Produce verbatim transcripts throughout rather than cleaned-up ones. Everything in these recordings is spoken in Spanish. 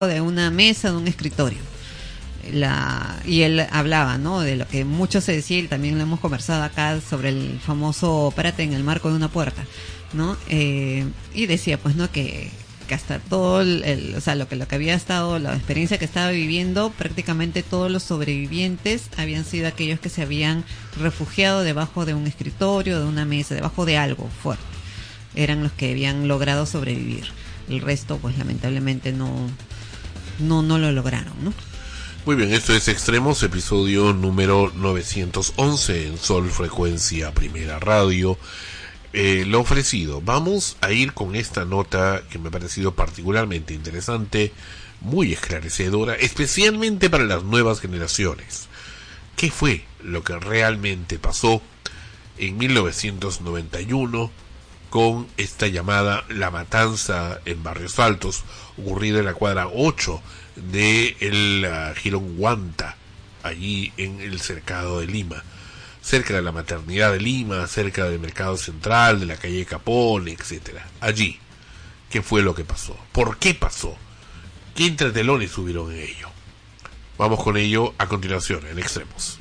de una mesa, de un escritorio. La, y él hablaba, ¿no?, de lo que mucho se decía, y también lo hemos conversado acá, sobre el famoso párate en el marco de una puerta, ¿no? Eh, y decía, pues, ¿no?, que, que hasta todo el, el, o sea, lo que, lo que había estado, la experiencia que estaba viviendo, prácticamente todos los sobrevivientes habían sido aquellos que se habían refugiado debajo de un escritorio, de una mesa, debajo de algo fuerte. Eran los que habían logrado sobrevivir. El resto, pues, lamentablemente no, no, no lo lograron, ¿no? Muy bien, esto es Extremos, episodio número novecientos once en Sol Frecuencia Primera Radio. Eh, lo ofrecido, vamos a ir con esta nota que me ha parecido particularmente interesante, muy esclarecedora, especialmente para las nuevas generaciones. ¿Qué fue lo que realmente pasó en mil novecientos noventa y uno con esta llamada La Matanza en Barrios Altos, ocurrida en la cuadra ocho de el uh, Jirón Huanta, allí en el cercado de Lima, cerca de la Maternidad de Lima, cerca del Mercado Central, de la calle Capón, etcétera? Allí, ¿qué fue lo que pasó? ¿Por qué pasó? ¿Qué entretelones hubieron en ello? Vamos con ello a continuación en Extremos.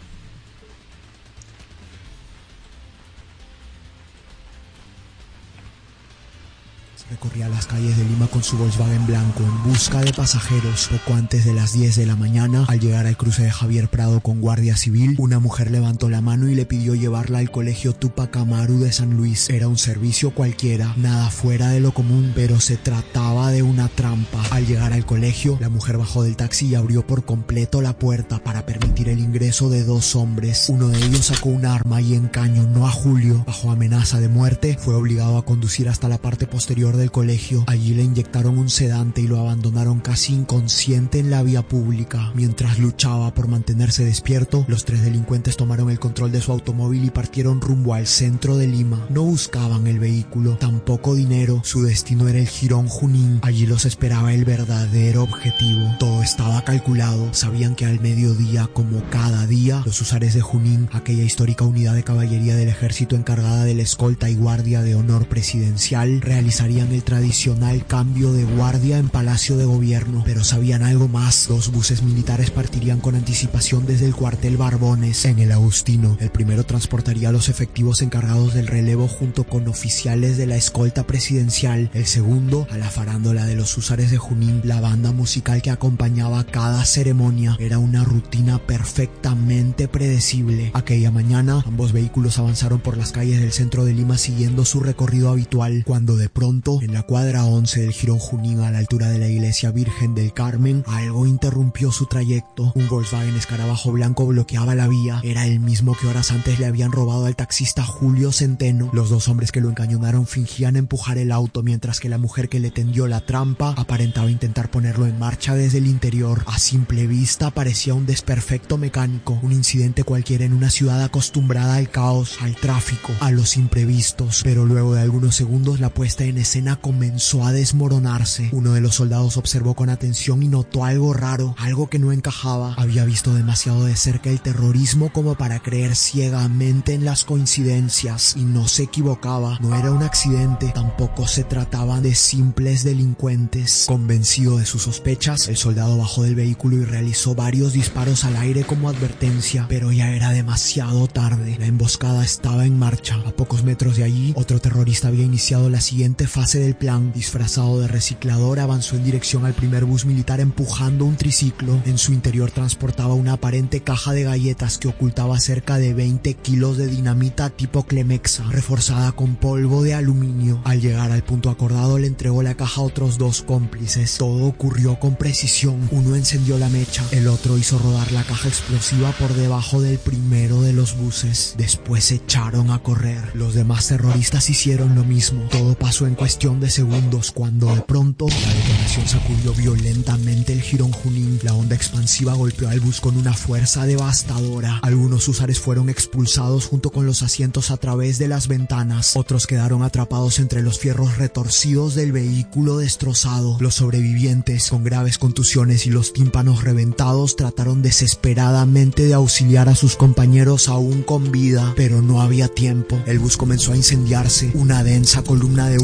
Recorría las calles de Lima con su Volkswagen blanco en busca de pasajeros. Poco antes de las diez de la mañana, al llegar al cruce de Javier Prado con Guardia Civil, una mujer levantó la mano y le pidió llevarla al colegio Tupac Amaru de San Luis. Era un servicio cualquiera, nada fuera de lo común, pero se trataba de una trampa. Al llegar al colegio, la mujer bajó del taxi y abrió por completo la puerta para permitir el ingreso de dos hombres. Uno de ellos sacó un arma y encañonó a Julio. Bajo amenaza de muerte, fue obligado a conducir hasta la parte posterior del colegio. Allí le inyectaron un sedante y lo abandonaron casi inconsciente en la vía pública. Mientras luchaba por mantenerse despierto, los tres delincuentes tomaron el control de su automóvil y partieron rumbo al centro de Lima. No buscaban el vehículo, tampoco dinero. Su destino era el Jirón Junín. Allí los esperaba el verdadero objetivo. Todo estaba calculado. Sabían que al mediodía, como cada día, los húsares de Junín, aquella histórica unidad de caballería del ejército encargada de la escolta y guardia de honor presidencial, realizarían el tradicional cambio de guardia en Palacio de Gobierno. Pero sabían algo más. Dos buses militares partirían con anticipación desde el cuartel Barbones en el Agustino. El primero transportaría a los efectivos encargados del relevo junto con oficiales de la escolta presidencial. El segundo a la farándula de los húsares de Junín. La banda musical que acompañaba cada ceremonia era una rutina perfectamente predecible. Aquella mañana ambos vehículos avanzaron por las calles del centro de Lima siguiendo su recorrido habitual, cuando de pronto, en la cuadra once del Jirón Junín, a la altura de la iglesia Virgen del Carmen, algo interrumpió su trayecto. Un Volkswagen escarabajo blanco bloqueaba la vía. Era el mismo que horas antes le habían robado al taxista Julio Centeno. Los dos hombres que lo encañonaron fingían empujar el auto, mientras que la mujer que le tendió la trampa aparentaba intentar ponerlo en marcha desde el interior. A simple vista parecía un desperfecto mecánico, un incidente cualquiera en una ciudad acostumbrada al caos, al tráfico, a los imprevistos. Pero luego de algunos segundos la puesta en escena comenzó a desmoronarse. Uno de los soldados observó con atención y notó algo raro, algo que no encajaba. Había visto demasiado de cerca el terrorismo como para creer ciegamente en las coincidencias, y no se equivocaba. No era un accidente, tampoco se trataba de simples delincuentes. Convencido de sus sospechas, el soldado bajó del vehículo y realizó varios disparos al aire como advertencia, pero ya era demasiado tarde. La emboscada estaba en marcha. A pocos metros de allí, otro terrorista había iniciado la siguiente fase del plan. Disfrazado de reciclador, avanzó en dirección al primer bus militar empujando un triciclo. En su interior transportaba una aparente caja de galletas que ocultaba cerca de veinte kilos de dinamita tipo Clemexa, reforzada con polvo de aluminio. Al llegar al punto acordado, le entregó la caja a otros dos cómplices. Todo ocurrió con precisión. Uno encendió la mecha, el otro hizo rodar la caja explosiva por debajo del primero de los buses. Después se echaron a correr. Los demás terroristas hicieron lo mismo. Todo pasó en cuestión de segundos, cuando de pronto la detonación sacudió violentamente el Jirón Junín. La onda expansiva golpeó al bus con una fuerza devastadora. Algunos húsares fueron expulsados junto con los asientos a través de las ventanas. Otros quedaron atrapados entre los fierros retorcidos del vehículo destrozado. Los sobrevivientes, con graves contusiones y los tímpanos reventados, trataron desesperadamente de auxiliar a sus compañeros aún con vida, pero no había tiempo. El bus comenzó a incendiarse. Una densa columna de humo se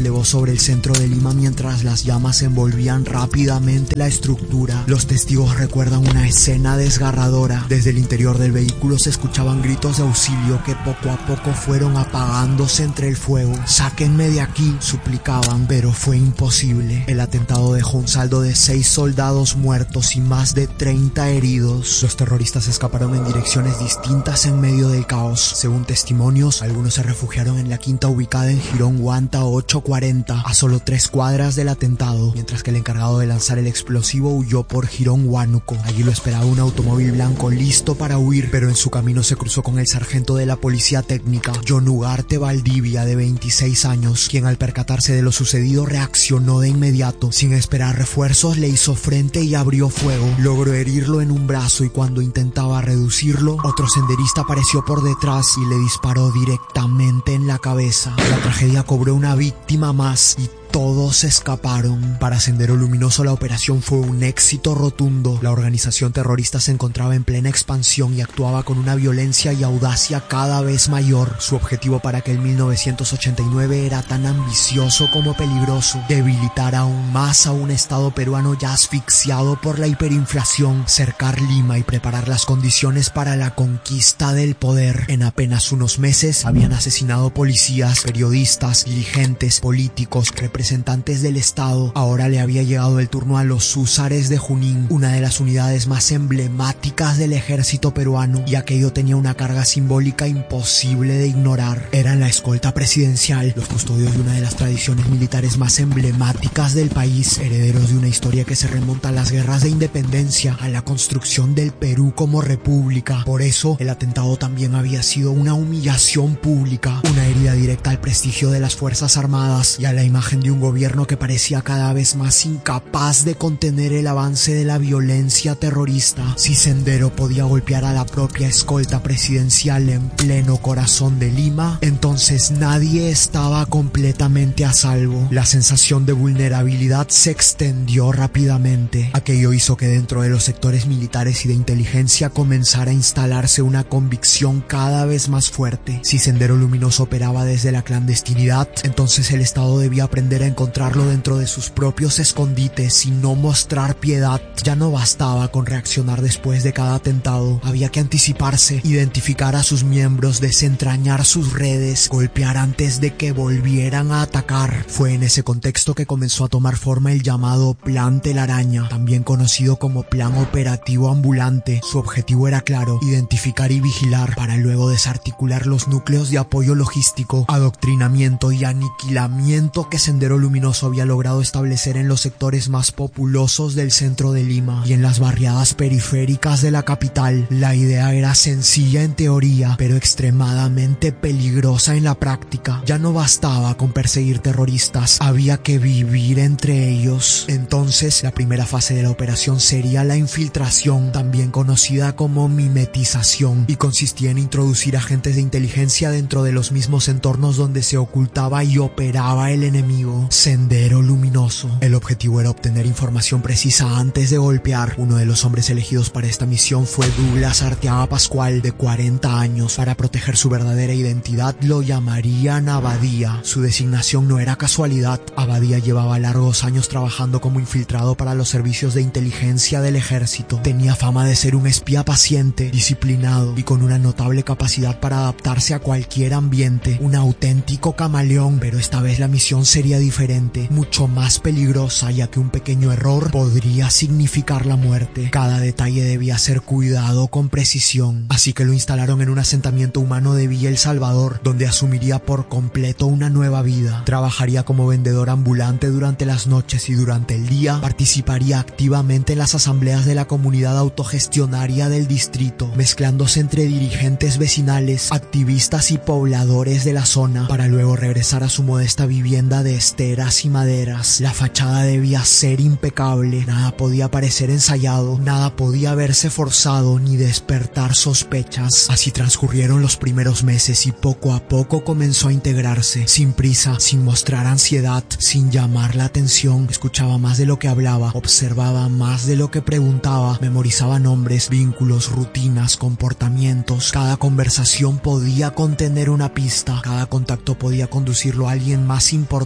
elevó sobre el centro de Lima mientras las llamas envolvían rápidamente la estructura. Los testigos recuerdan una escena desgarradora. Desde el interior del vehículo se escuchaban gritos de auxilio que poco a poco fueron apagándose entre el fuego. «Sáquenme de aquí», suplicaban, pero fue imposible. El atentado dejó un saldo de seis soldados muertos y más de treinta heridos. Los terroristas escaparon en direcciones distintas en medio del caos. Según testimonios, algunos se refugiaron en la quinta ubicada en Girón Guanta ochocientos cuarenta, a solo tres cuadras del atentado, mientras que el encargado de lanzar el explosivo huyó por Girón Huánuco. Allí lo esperaba un automóvil blanco listo para huir, pero en su camino se cruzó con el sargento de la policía técnica, John Ugarte Valdivia, de veintiséis años, quien al percatarse de lo sucedido reaccionó de inmediato. Sin esperar refuerzos, le hizo frente y abrió fuego. Logró herirlo en un brazo y cuando intentaba reducirlo, otro senderista apareció por detrás y le disparó directamente en la cabeza. La tragedia cobró una víctima más y todos escaparon. Para Sendero Luminoso la operación fue un éxito rotundo. La organización terrorista se encontraba en plena expansión y actuaba con una violencia y audacia cada vez mayor. Su objetivo para aquel mil novecientos ochenta y nueve era tan ambicioso como peligroso: debilitar aún más a un estado peruano ya asfixiado por la hiperinflación, cercar Lima y preparar las condiciones para la conquista del poder. En apenas unos meses habían asesinado policías, periodistas, dirigentes, políticos, representantes representantes del Estado. Ahora le había llegado el turno a los húsares de Junín, una de las unidades más emblemáticas del ejército peruano, y aquello tenía una carga simbólica imposible de ignorar. Eran la escolta presidencial, los custodios de una de las tradiciones militares más emblemáticas del país, herederos de una historia que se remonta a las guerras de independencia, a la construcción del Perú como república. Por eso, el atentado también había sido una humillación pública, una herida directa al prestigio de las Fuerzas Armadas y a la imagen de un gobierno que parecía cada vez más incapaz de contener el avance de la violencia terrorista. Si Sendero podía golpear a la propia escolta presidencial en pleno corazón de Lima, entonces nadie estaba completamente a salvo. La sensación de vulnerabilidad se extendió rápidamente. Aquello hizo que dentro de los sectores militares y de inteligencia comenzara a instalarse una convicción cada vez más fuerte. Si Sendero Luminoso operaba desde la clandestinidad, entonces el Estado debía aprender a encontrarlo dentro de sus propios escondites y no mostrar piedad. Ya no bastaba con reaccionar después de cada atentado, había que anticiparse, identificar a sus miembros, desentrañar sus redes, golpear antes de que volvieran a atacar. Fue en ese contexto que comenzó a tomar forma el llamado Plan Telaraña, también conocido como Plan Operativo Ambulante. Su objetivo era claro: identificar y vigilar para luego desarticular los núcleos de apoyo logístico, adoctrinamiento y aniquilamiento que Sendero Luminoso había logrado establecer en los sectores más populosos del centro de Lima y en las barriadas periféricas de la capital. La idea era sencilla en teoría, pero extremadamente peligrosa en la práctica. Ya no bastaba con perseguir terroristas, había que vivir entre ellos. Entonces, la primera fase de la operación sería la infiltración, también conocida como mimetización, y consistía en introducir agentes de inteligencia dentro de los mismos entornos donde se ocultaba y operaba el enemigo. Sendero Luminoso. El objetivo era obtener información precisa antes de golpear. Uno de los hombres elegidos para esta misión fue Douglas Arteaga Pascual, de cuarenta años. Para proteger su verdadera identidad lo llamarían Abadía. Su designación no era casualidad. Abadía llevaba largos años trabajando como infiltrado para los servicios de inteligencia del ejército. Tenía fama de ser un espía paciente, disciplinado y con una notable capacidad para adaptarse a cualquier ambiente. Un auténtico camaleón, pero esta vez la misión sería diferente, mucho más peligrosa, ya que un pequeño error podría significar la muerte. Cada detalle debía ser cuidado con precisión, así que lo instalaron en un asentamiento humano de Villa El Salvador, donde asumiría por completo una nueva vida. Trabajaría como vendedor ambulante durante las noches y durante el día participaría activamente en las asambleas de la comunidad autogestionaria del distrito, mezclándose entre dirigentes vecinales, activistas y pobladores de la zona, para luego regresar a su modesta vivienda de esteras y maderas. La fachada debía ser impecable, nada podía parecer ensayado, nada podía verse forzado ni despertar sospechas. Así transcurrieron los primeros meses y poco a poco comenzó a integrarse, sin prisa, sin mostrar ansiedad, sin llamar la atención. Escuchaba más de lo que hablaba, observaba más de lo que preguntaba, memorizaba nombres, vínculos, rutinas, comportamientos. Cada conversación podía contener una pista, cada contacto podía conducirlo a alguien más importante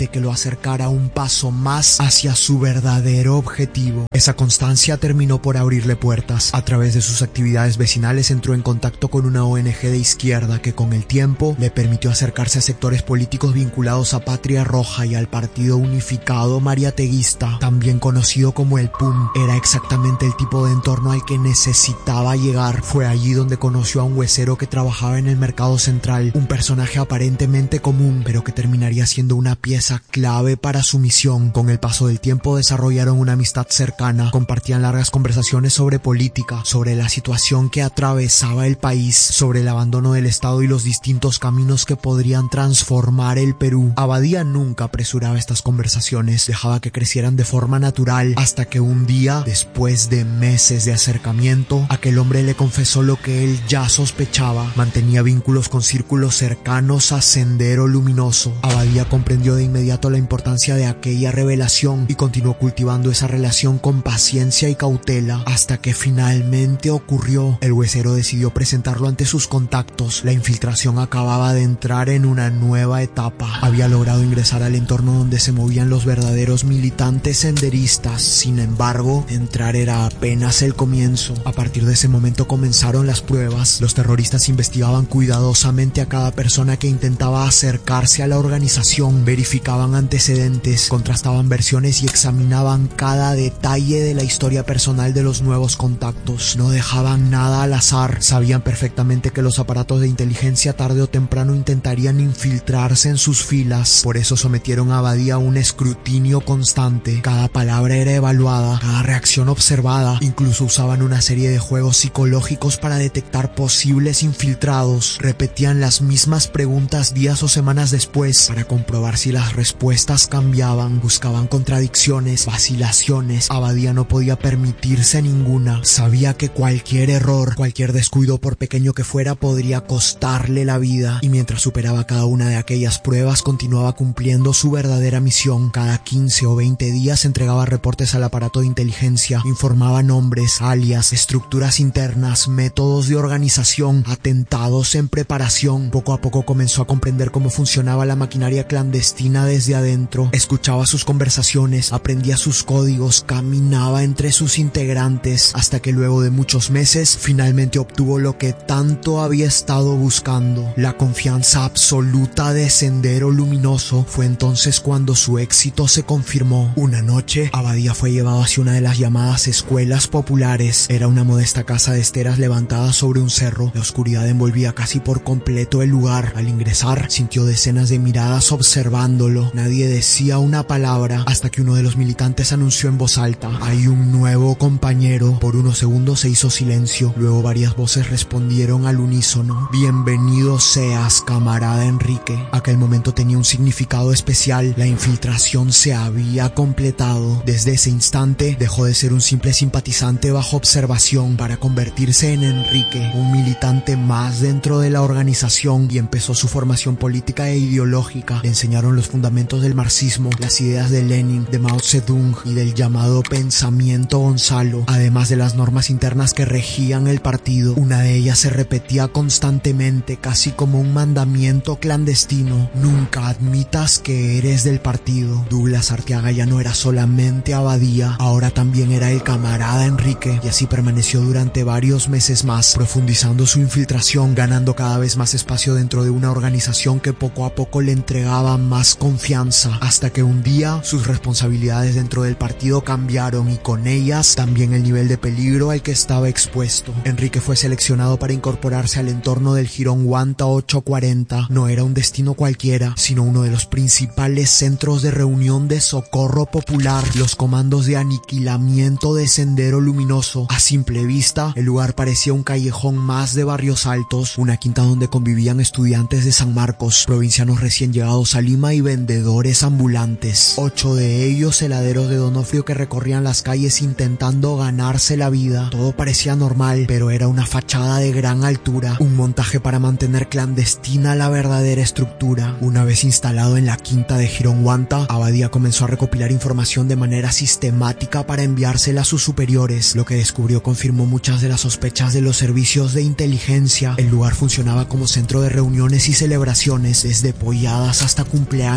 constante que lo acercara un paso más hacia su verdadero objetivo. Esa constancia terminó por abrirle puertas. A través de sus actividades vecinales entró en contacto con una O N Ge de izquierda que con el tiempo le permitió acercarse a sectores políticos vinculados a Patria Roja y al Partido Unificado Mariateguista, también conocido como el P U M. Era exactamente el tipo de entorno al que necesitaba llegar. Fue allí donde conoció a un huesero que trabajaba en el mercado central, un personaje aparentemente común, pero que terminaría siendo una pieza clave para su misión. Con el paso del tiempo desarrollaron una amistad cercana, compartían largas conversaciones sobre política, sobre la situación que atravesaba el país, sobre el abandono del Estado y los distintos caminos que podrían transformar el Perú. Abadía nunca apresuraba estas conversaciones, dejaba que crecieran de forma natural, hasta que un día, después de meses de acercamiento, aquel hombre le confesó lo que él ya sospechaba. Mantenía vínculos con círculos cercanos a Sendero Luminoso. Abadía comprendió de inmediato la importancia de aquella revelación y continuó cultivando esa relación con paciencia y cautela, hasta que finalmente ocurrió. El huesero decidió presentarlo ante sus contactos. La infiltración acababa de entrar en una nueva etapa. Había logrado ingresar al entorno donde se movían los verdaderos militantes senderistas. Sin embargo, entrar era apenas el comienzo. A partir de ese momento comenzaron las pruebas. Los terroristas investigaban cuidadosamente a cada persona que intentaba acercarse a la organización, verificaban antecedentes, contrastaban versiones y examinaban cada detalle de la historia personal de los nuevos contactos. No dejaban nada al azar. Sabían perfectamente que los aparatos de inteligencia tarde o temprano intentarían infiltrarse en sus filas. Por eso sometieron a Abadía a un escrutinio constante. Cada palabra era evaluada, cada reacción observada. Incluso usaban una serie de juegos psicológicos para detectar posibles infiltrados. Repetían las mismas preguntas días o semanas después para comprobar si las respuestas cambiaban. Buscaban contradicciones, vacilaciones. Abadía no podía permitirse ninguna. Sabía que cualquier error, cualquier descuido, por pequeño que fuera, podría costarle la vida. Y mientras superaba cada una de aquellas pruebas, continuaba cumpliendo su verdadera misión. Cada quince o veinte días entregaba reportes al aparato de inteligencia. Informaba nombres, alias, estructuras internas, métodos de organización, atentados en preparación. Poco a poco comenzó a comprender cómo funcionaba la maquinaria clandestina desde adentro. Escuchaba sus conversaciones, aprendía sus códigos, caminaba entre sus integrantes, hasta que luego de muchos meses finalmente obtuvo lo que tanto había estado buscando: la confianza absoluta de Sendero Luminoso. Fue entonces cuando su éxito se confirmó. Una noche, Abadía fue llevado hacia una de las llamadas escuelas populares. Era una modesta casa de esteras levantada sobre un cerro. La oscuridad envolvía casi por completo el lugar. Al ingresar, sintió decenas de miradas observándolo. Nadie decía una palabra hasta que uno de los militantes anunció en voz alta: "Hay un nuevo compañero". Por unos segundos se hizo silencio. Luego varias voces respondieron al unísono: "Bienvenido seas, camarada Enrique". Aquel momento tenía un significado especial. La infiltración se había completado. Desde ese instante dejó de ser un simple simpatizante bajo observación para convertirse en Enrique, un militante más dentro de la organización, y empezó su formación política e ideológica. Le enseñaron los fundamentos del marxismo, las ideas de Lenin, de Mao Zedong y del llamado pensamiento Gonzalo, además de las normas internas que regían el partido. Una de ellas se repetía constantemente, casi como un mandamiento clandestino: nunca admitas que eres del partido. Douglas Arteaga ya no era solamente Abadía, ahora también era el camarada Enrique, y así permaneció durante varios meses más, profundizando su infiltración, ganando cada vez más espacio dentro de una organización que poco a poco le entregaba más confianza, hasta que un día sus responsabilidades dentro del partido cambiaron, y con ellas también el nivel de peligro al que estaba expuesto. Enrique fue seleccionado para incorporarse al entorno del Jirón Huanta ochocientos cuarenta. No era un destino cualquiera, sino uno de los principales centros de reunión de socorro popular, los comandos de aniquilamiento de Sendero Luminoso. A simple vista, el lugar parecía un callejón más de Barrios Altos, una quinta donde convivían estudiantes de San Marcos, provincianos recién llegados a Lima y vendedores ambulantes. Ocho de ellos heladeros de Donofrio que recorrían las calles intentando ganarse la vida. Todo parecía normal, pero era una fachada de gran altura, un montaje para mantener clandestina la verdadera estructura. Una vez instalado en la quinta de Jirón Huanta, Abadía comenzó a recopilar información de manera sistemática para enviársela a sus superiores. Lo que descubrió confirmó muchas de las sospechas de los servicios de inteligencia. El lugar funcionaba como centro de reuniones y celebraciones, desde polladas hasta cumpleaños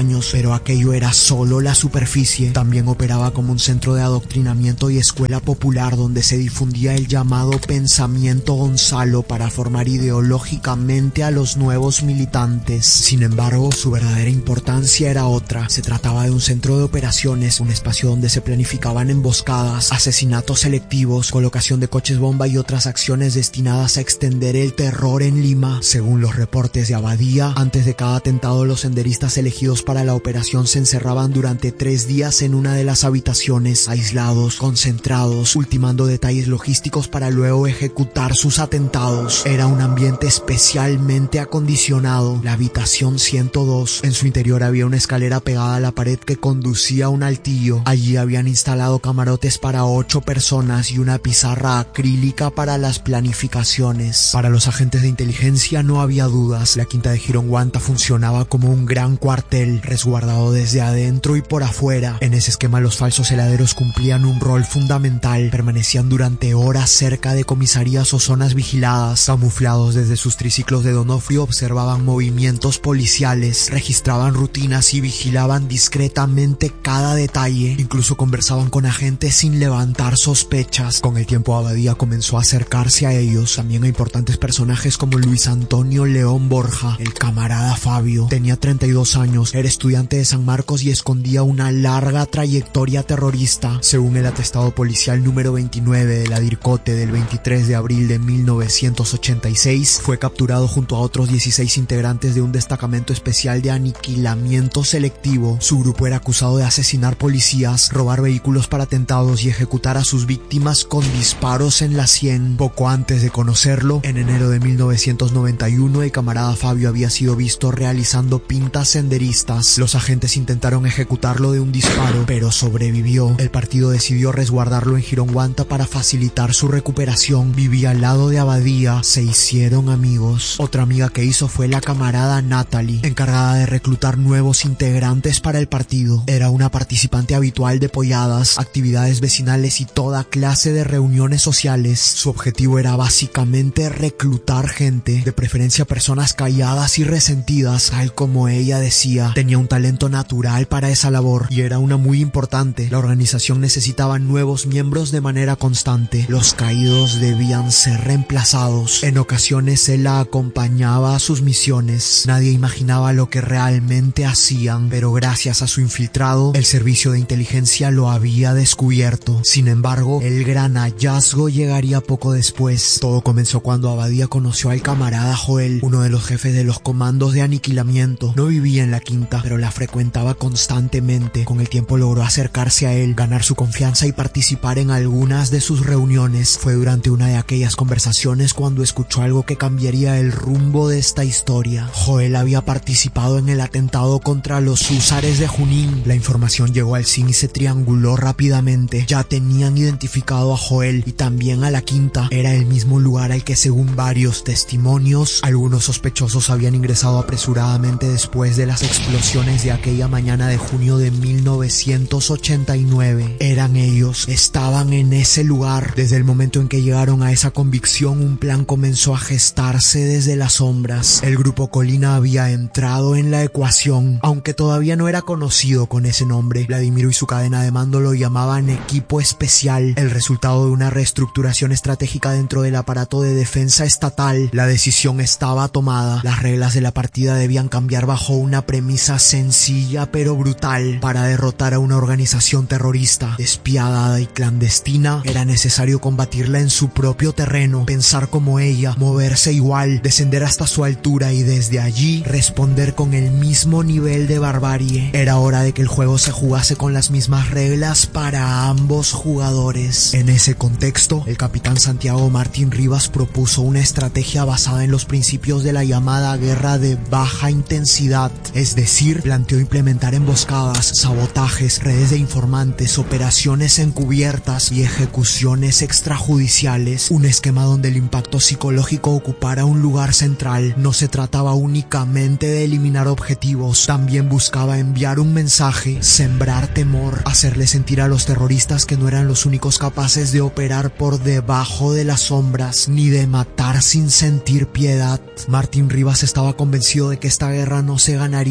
años, pero aquello era solo la superficie. También operaba como un centro de adoctrinamiento y escuela popular donde se difundía el llamado pensamiento Gonzalo para formar ideológicamente a los nuevos militantes. Sin embargo, su verdadera importancia era otra. Se trataba de un centro de operaciones, un espacio donde se planificaban emboscadas, asesinatos selectivos, colocación de coches bomba y otras acciones destinadas a extender el terror en Lima. Según los reportes de Abadía, antes de cada atentado los senderistas elegidos para la operación se encerraban durante tres días en una de las habitaciones, aislados, concentrados, ultimando detalles logísticos para luego ejecutar sus atentados. Era un ambiente especialmente acondicionado. La habitación ciento dos, en su interior había una escalera pegada a la pared que conducía a un altillo. Allí habían instalado camarotes para ocho personas y una pizarra acrílica para las planificaciones. Para los agentes de inteligencia no había dudas. La quinta de Gironguanta funcionaba como un gran cuartel, resguardado desde adentro y por afuera. En ese esquema los falsos heladeros cumplían un rol fundamental. Permanecían durante horas cerca de comisarías o zonas vigiladas. Camuflados desde sus triciclos de Donofrio, observaban movimientos policiales, registraban rutinas y vigilaban discretamente cada detalle. Incluso conversaban con agentes sin levantar sospechas. Con el tiempo Abadía comenzó a acercarse a ellos, también a importantes personajes como Luis Antonio León Borja, el camarada Fabio. Tenía treinta y dos años, era estudiante de San Marcos y escondía una larga trayectoria terrorista. Según el atestado policial número veintinueve de la DIRCOTE del veintitrés de abril de mil novecientos ochenta y seis, fue capturado junto a otros dieciséis integrantes de un destacamento especial de aniquilamiento selectivo. Su grupo era acusado de asesinar policías, robar vehículos para atentados y ejecutar a sus víctimas con disparos en la sien. Poco antes de conocerlo, en enero de mil novecientos noventa y uno, el camarada Fabio había sido visto realizando pintas senderistas. Los agentes intentaron ejecutarlo de un disparo, pero sobrevivió. El partido decidió resguardarlo en Gironguanta para facilitar su recuperación. Vivía al lado de Abadía, se hicieron amigos. Otra amiga que hizo fue la camarada Natalie, encargada de reclutar nuevos integrantes para el partido. Era una participante habitual de polladas, actividades vecinales y toda clase de reuniones sociales. Su objetivo era básicamente reclutar gente, de preferencia personas calladas y resentidas, tal como ella decía. Tenía un talento natural para esa labor y era una muy importante. La organización necesitaba nuevos miembros de manera constante. Los caídos debían ser reemplazados. En ocasiones él la acompañaba a sus misiones. Nadie imaginaba lo que realmente hacían, pero gracias a su infiltrado, el servicio de inteligencia lo había descubierto. Sin embargo, el gran hallazgo llegaría poco después. Todo comenzó cuando Abadía conoció al camarada Joel, uno de los jefes de los comandos de aniquilamiento. No vivía en la quinta, pero la frecuentaba constantemente. Con el tiempo logró acercarse a él, ganar su confianza y participar en algunas de sus reuniones. Fue durante una de aquellas conversaciones cuando escuchó algo que cambiaría el rumbo de esta historia. Joel había participado en el atentado contra los húsares de Junín. La información llegó al C I N y se trianguló rápidamente. Ya tenían identificado a Joel y también a la quinta. Era el mismo lugar al que, según varios testimonios, algunos sospechosos habían ingresado apresuradamente después de las explosiones de aquella mañana de junio de mil novecientos ochenta y nueve. Eran ellos, estaban en ese lugar. Desde el momento en que llegaron a esa convicción, un plan comenzó a gestarse desde las sombras. El grupo Colina había entrado en la ecuación, aunque todavía no era conocido con ese nombre. Vladimiro y su cadena de mando lo llamaban Equipo Especial, el resultado de una reestructuración estratégica dentro del aparato de defensa estatal. La decisión estaba tomada. Las reglas de la partida debían cambiar bajo una premisa sencilla pero brutal. Para derrotar a una organización terrorista despiadada y clandestina, era necesario combatirla en su propio terreno, pensar como ella, moverse igual, descender hasta su altura y desde allí responder con el mismo nivel de barbarie. Era hora de que el juego se jugase con las mismas reglas para ambos jugadores. En ese contexto, el capitán Santiago Martín Rivas propuso una estrategia basada en los principios de la llamada guerra de baja intensidad, es decir, planteó implementar emboscadas, sabotajes, redes de informantes, operaciones encubiertas y ejecuciones extrajudiciales, un esquema donde el impacto psicológico ocupara un lugar central. No se trataba únicamente de eliminar objetivos, también buscaba enviar un mensaje, sembrar temor, hacerle sentir a los terroristas que no eran los únicos capaces de operar por debajo de las sombras, ni de matar sin sentir piedad. Martín Rivas estaba convencido de que esta guerra no se ganaría desde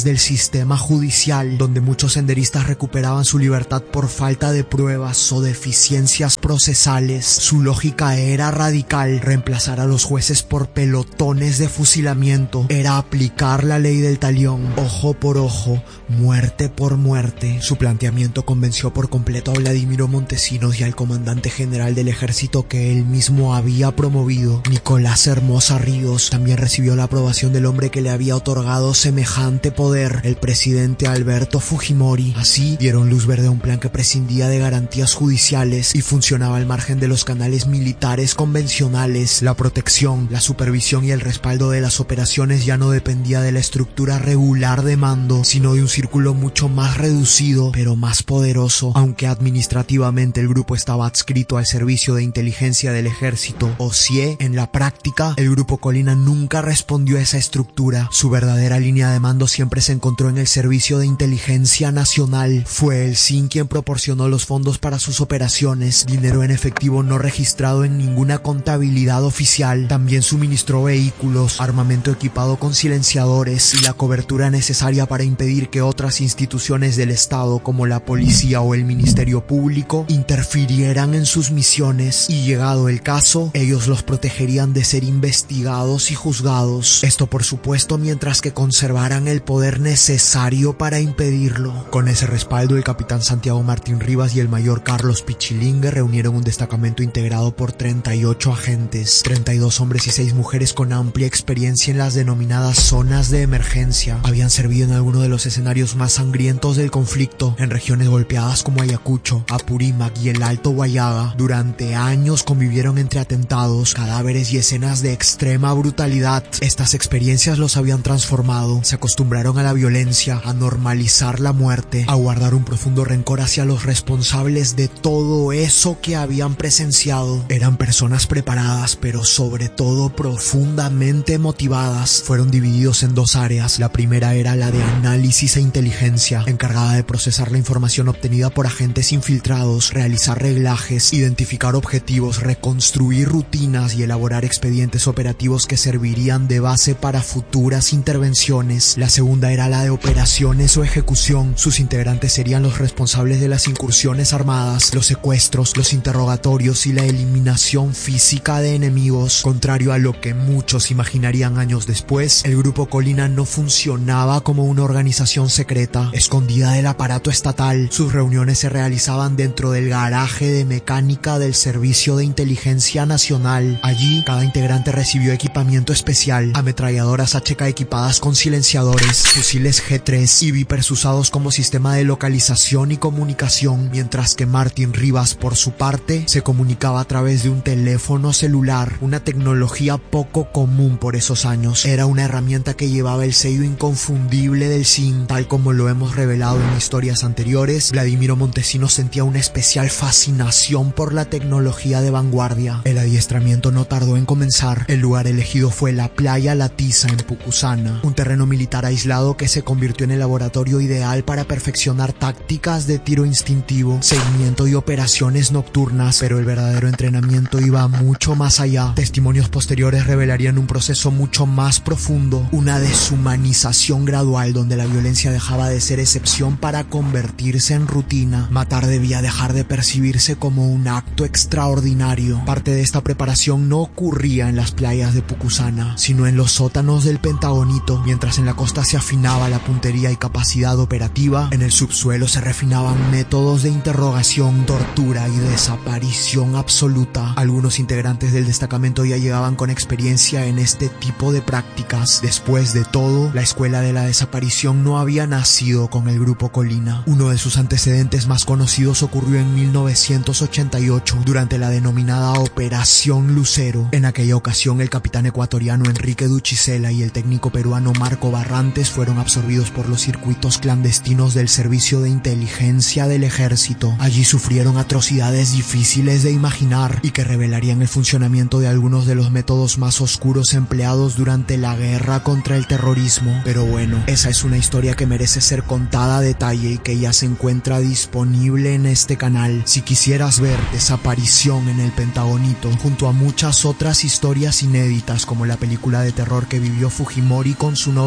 del sistema judicial, donde muchos senderistas recuperaban su libertad por falta de pruebas o deficiencias procesales. Su lógica era radical: reemplazar a los jueces por pelotones de fusilamiento. Era aplicar la ley del talión, ojo por ojo, muerte por muerte. Su planteamiento convenció por completo a Vladimiro Montesinos y al comandante general del ejército que él mismo había promovido, Nicolás Hermosa Ríos. También recibió la aprobación del hombre que le había otorgado semejante poder, el presidente Alberto Fujimori. Así dieron luz verde a un plan que prescindía de garantías judiciales y funcionaba al margen de los canales militares convencionales. La protección, la supervisión y el respaldo de las operaciones ya no dependía de la estructura regular de mando, sino de un círculo mucho más reducido, pero más poderoso. Aunque administrativamente el grupo estaba adscrito al Servicio de Inteligencia del Ejército, o S I E, en la práctica, el Grupo Colina nunca respondió a esa estructura. Su verdadera línea de mando siempre se encontró en el Servicio de Inteligencia Nacional. Fue el S I N quien proporcionó los fondos para sus operaciones, dinero en efectivo no registrado en ninguna contabilidad oficial. También suministró vehículos, armamento equipado con silenciadores y la cobertura necesaria para impedir que otras instituciones del Estado, como la policía o el Ministerio Público, interfirieran en sus misiones, y llegado el caso, ellos los protegerían de ser investigados y juzgados. Esto, por supuesto, mientras que conservaran el poder necesario para impedirlo. Con ese respaldo, el capitán Santiago Martín Rivas y el mayor Carlos Pichilingue reunieron un destacamento integrado por treinta y ocho agentes, treinta y dos hombres y seis mujeres con amplia experiencia en las denominadas zonas de emergencia. Habían servido en algunos de los escenarios más sangrientos del conflicto, en regiones golpeadas como Ayacucho, Apurímac y el Alto Guayaga. Durante años convivieron entre atentados, cadáveres y escenas de extrema brutalidad. Estas experiencias los habían transformado. Se acostumbraron a la violencia, a normalizar la muerte, a guardar un profundo rencor hacia los responsables de todo eso que habían presenciado. Eran personas preparadas, pero sobre todo profundamente motivadas. Fueron divididos en dos áreas. La primera era la de análisis e inteligencia, encargada de procesar la información obtenida por agentes infiltrados, realizar reglajes, identificar objetivos, reconstruir rutinas y elaborar expedientes operativos que servirían de base para futuras intervenciones. La segunda era la de operaciones o ejecución. Sus integrantes serían los responsables de las incursiones armadas, los secuestros, los interrogatorios y la eliminación física de enemigos. Contrario a lo que muchos imaginarían años después, el Grupo Colina no funcionaba como una organización secreta, escondida del aparato estatal. Sus reuniones se realizaban dentro del garaje de mecánica del Servicio de Inteligencia Nacional. Allí, cada integrante recibió equipamiento especial, ametralladoras H K equipadas con silenciadores, fusiles G tres y Vipers usados como sistema de localización y comunicación, mientras que Martín Rivas, por su parte, se comunicaba a través de un teléfono celular, una tecnología poco común por esos años. Era una herramienta que llevaba el sello inconfundible del S I N. Tal como lo hemos revelado en historias anteriores, Vladimiro Montesinos sentía una especial fascinación por la tecnología de vanguardia. El adiestramiento no tardó en comenzar. El lugar elegido fue la Playa La Tiza en Pucusana, un terreno militar aislado que se convirtió en el laboratorio ideal para perfeccionar tácticas de tiro instintivo, seguimiento y operaciones nocturnas, pero el verdadero entrenamiento iba mucho más allá. Testimonios posteriores revelarían un proceso mucho más profundo, una deshumanización gradual donde la violencia dejaba de ser excepción para convertirse en rutina. Matar debía dejar de percibirse como un acto extraordinario. Parte de esta preparación no ocurría en las playas de Pucusana, sino en los sótanos del Pentagonito. Mientras en la costa se afinaba la puntería y capacidad operativa, en el subsuelo se refinaban métodos de interrogación, tortura y desaparición absoluta. Algunos integrantes del destacamento ya llegaban con experiencia en este tipo de prácticas. Después de todo, la escuela de la desaparición no había nacido con el Grupo Colina. Uno de sus antecedentes más conocidos ocurrió en mil novecientos ochenta y ocho, durante la denominada Operación Lucero. En aquella ocasión, el capitán ecuatoriano Enrique Duchicela y el técnico peruano Marco Barrantes fueron absorbidos por los circuitos clandestinos del Servicio de Inteligencia del Ejército. Allí sufrieron atrocidades difíciles de imaginar y que revelarían el funcionamiento de algunos de los métodos más oscuros empleados durante la guerra contra el terrorismo. Pero bueno, esa es una historia que merece ser contada a detalle y que ya se encuentra disponible en este canal. Si quisieras ver Desaparición en el Pentagonito, junto a muchas otras historias inéditas como la película de terror que vivió Fujimori con su novia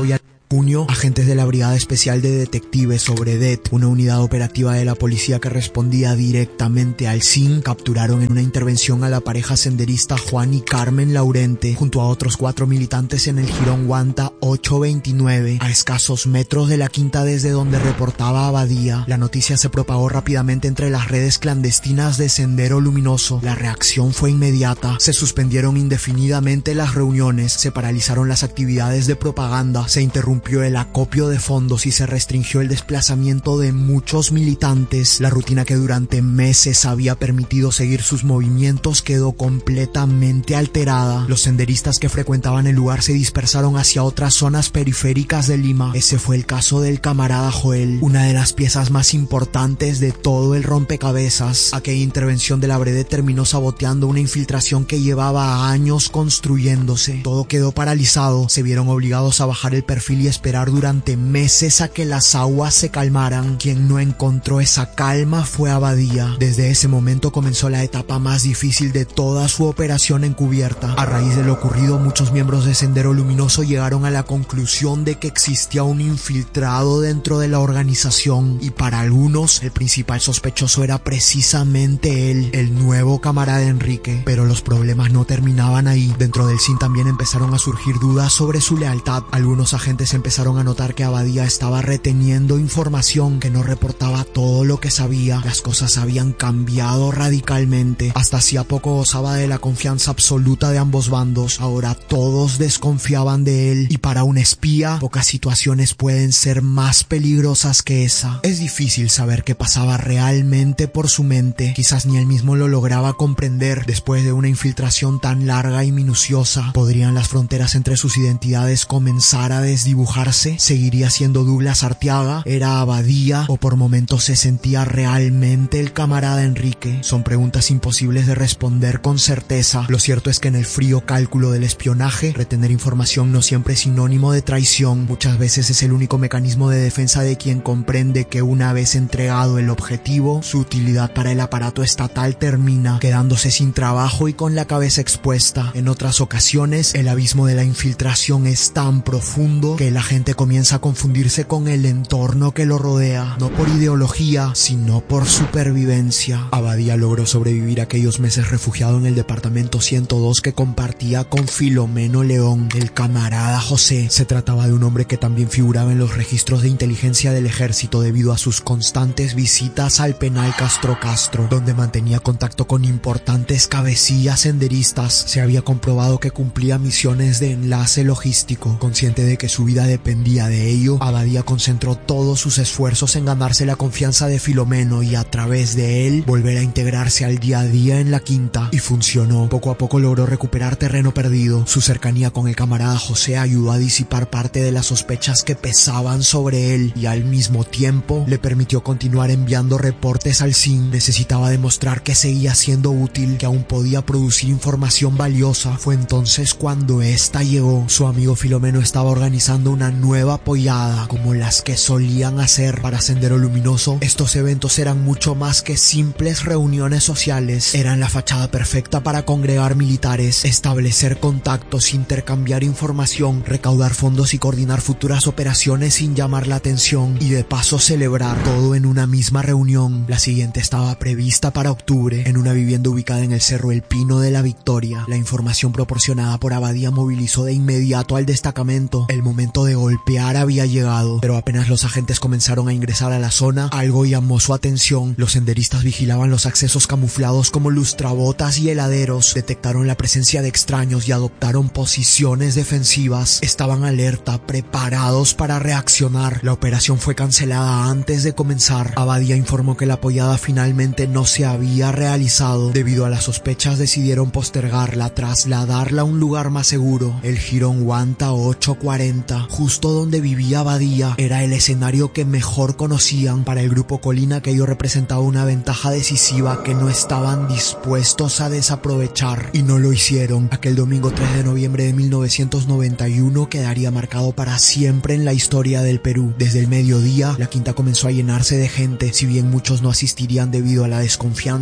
junio, agentes de la Brigada Especial de Detectives sobre D E T, una unidad operativa de la policía que respondía directamente al C I N, capturaron en una intervención a la pareja senderista Juan y Carmen Laurente junto a otros cuatro militantes en el jirón Guanta ochocientos veintinueve, a escasos metros de la quinta desde donde reportaba Abadía. La noticia se propagó rápidamente entre las redes clandestinas de Sendero Luminoso. La reacción fue inmediata. Se suspendieron indefinidamente las reuniones, se paralizaron las actividades de propaganda, se interrumpió el acopio de fondos y se restringió el desplazamiento de muchos militantes. La rutina que durante meses había permitido seguir sus movimientos quedó completamente alterada. Los senderistas que frecuentaban el lugar se dispersaron hacia otras zonas periféricas de Lima. Ese fue el caso del camarada Joel, una de las piezas más importantes de todo el rompecabezas. Aquella intervención de la Brede terminó saboteando una infiltración que llevaba años construyéndose. Todo quedó paralizado, se vieron obligados a bajar el perfil y esperar durante meses a que las aguas se calmaran. Quien no encontró esa calma fue Abadía. Desde ese momento comenzó la etapa más difícil de toda su operación encubierta. A raíz de lo ocurrido, muchos miembros de Sendero Luminoso llegaron a la conclusión de que existía un infiltrado dentro de la organización, y para algunos el principal sospechoso era precisamente él, el nuevo camarada Enrique. Pero los problemas no terminaban ahí. Dentro del C I N también empezaron a surgir dudas sobre su lealtad. Algunos agentes empezaron a notar que Abadía estaba reteniendo información, que no reportaba todo lo que sabía. Las cosas habían cambiado radicalmente. Hasta hacía poco gozaba de la confianza absoluta de ambos bandos. Ahora todos desconfiaban de él, y para un espía pocas situaciones pueden ser más peligrosas que esa. Es difícil saber qué pasaba realmente por su mente. Quizás ni él mismo lo lograba comprender. Después de una infiltración tan larga y minuciosa, ¿podrían las fronteras entre sus identidades comenzar a desdibujarse? ¿Seguiría siendo Douglas Arteaga? ¿Era Abadía? ¿O por momentos se sentía realmente el camarada Enrique? Son preguntas imposibles de responder con certeza. Lo cierto es que en el frío cálculo del espionaje, retener información no siempre es sinónimo de traición. Muchas veces es el único mecanismo de defensa de quien comprende que una vez entregado el objetivo, su utilidad para el aparato estatal termina, quedándose sin trabajo y con la cabeza expuesta. En otras ocasiones, el abismo de la infiltración es tan profundo que la gente comienza a confundirse con el entorno que lo rodea, no por ideología, sino por supervivencia. Abadía logró sobrevivir aquellos meses refugiado en el departamento ciento dos que compartía con Filomeno León, el camarada José. Se trataba de un hombre que también figuraba en los registros de inteligencia del ejército debido a sus constantes visitas al penal Castro Castro, donde mantenía contacto con importantes cabecillas senderistas. Se había comprobado que cumplía misiones de enlace logístico. Consciente de que su vida dependía de ello, Abadía concentró todos sus esfuerzos en ganarse la confianza de Filomeno y a través de él volver a integrarse al día a día en la quinta. Y funcionó. Poco a poco logró recuperar terreno perdido. Su cercanía con el camarada José ayudó a disipar parte de las sospechas que pesaban sobre él, y al mismo tiempo le permitió continuar enviando reportes al C I N. Necesitaba demostrar que seguía siendo útil, que aún podía producir información valiosa. Fue entonces cuando esta llegó. Su amigo Filomeno estaba organizando una nueva pollada, como las que solían hacer para Sendero Luminoso. Estos eventos eran mucho más que simples reuniones sociales. Eran la fachada perfecta para congregar militares, establecer contactos, intercambiar información, recaudar fondos y coordinar futuras operaciones sin llamar la atención, y de paso celebrar todo en una misma reunión. La siguiente estaba prevista para octubre, en una vivienda ubicada en el Cerro El Pino de la Victoria. La información proporcionada por Abadía movilizó de inmediato al destacamento. El momento de golpear había llegado, pero apenas los agentes comenzaron a ingresar a la zona, algo llamó su atención. Los senderistas vigilaban los accesos camuflados como lustrabotas y heladeros, detectaron la presencia de extraños y adoptaron posiciones defensivas. Estaban alerta, preparados para reaccionar. La operación fue cancelada antes de comenzar. Abadía informó que la pollada finalmente no se había realizado. Debido a las sospechas, decidieron postergarla, trasladarla a un lugar más seguro. El jirón Guanta ochocientos cuarenta, justo donde vivía Abadía, era el escenario que mejor conocían. Para el grupo Colina, aquello representaba una ventaja decisiva que no estaban dispuestos a desaprovechar, y no lo hicieron. Aquel domingo tres de noviembre de mil novecientos noventa y uno quedaría marcado para siempre en la historia del Perú. Desde el mediodía, la quinta comenzó a llenarse de gente. Si bien muchos no asistirían debido a la desconfianza, otros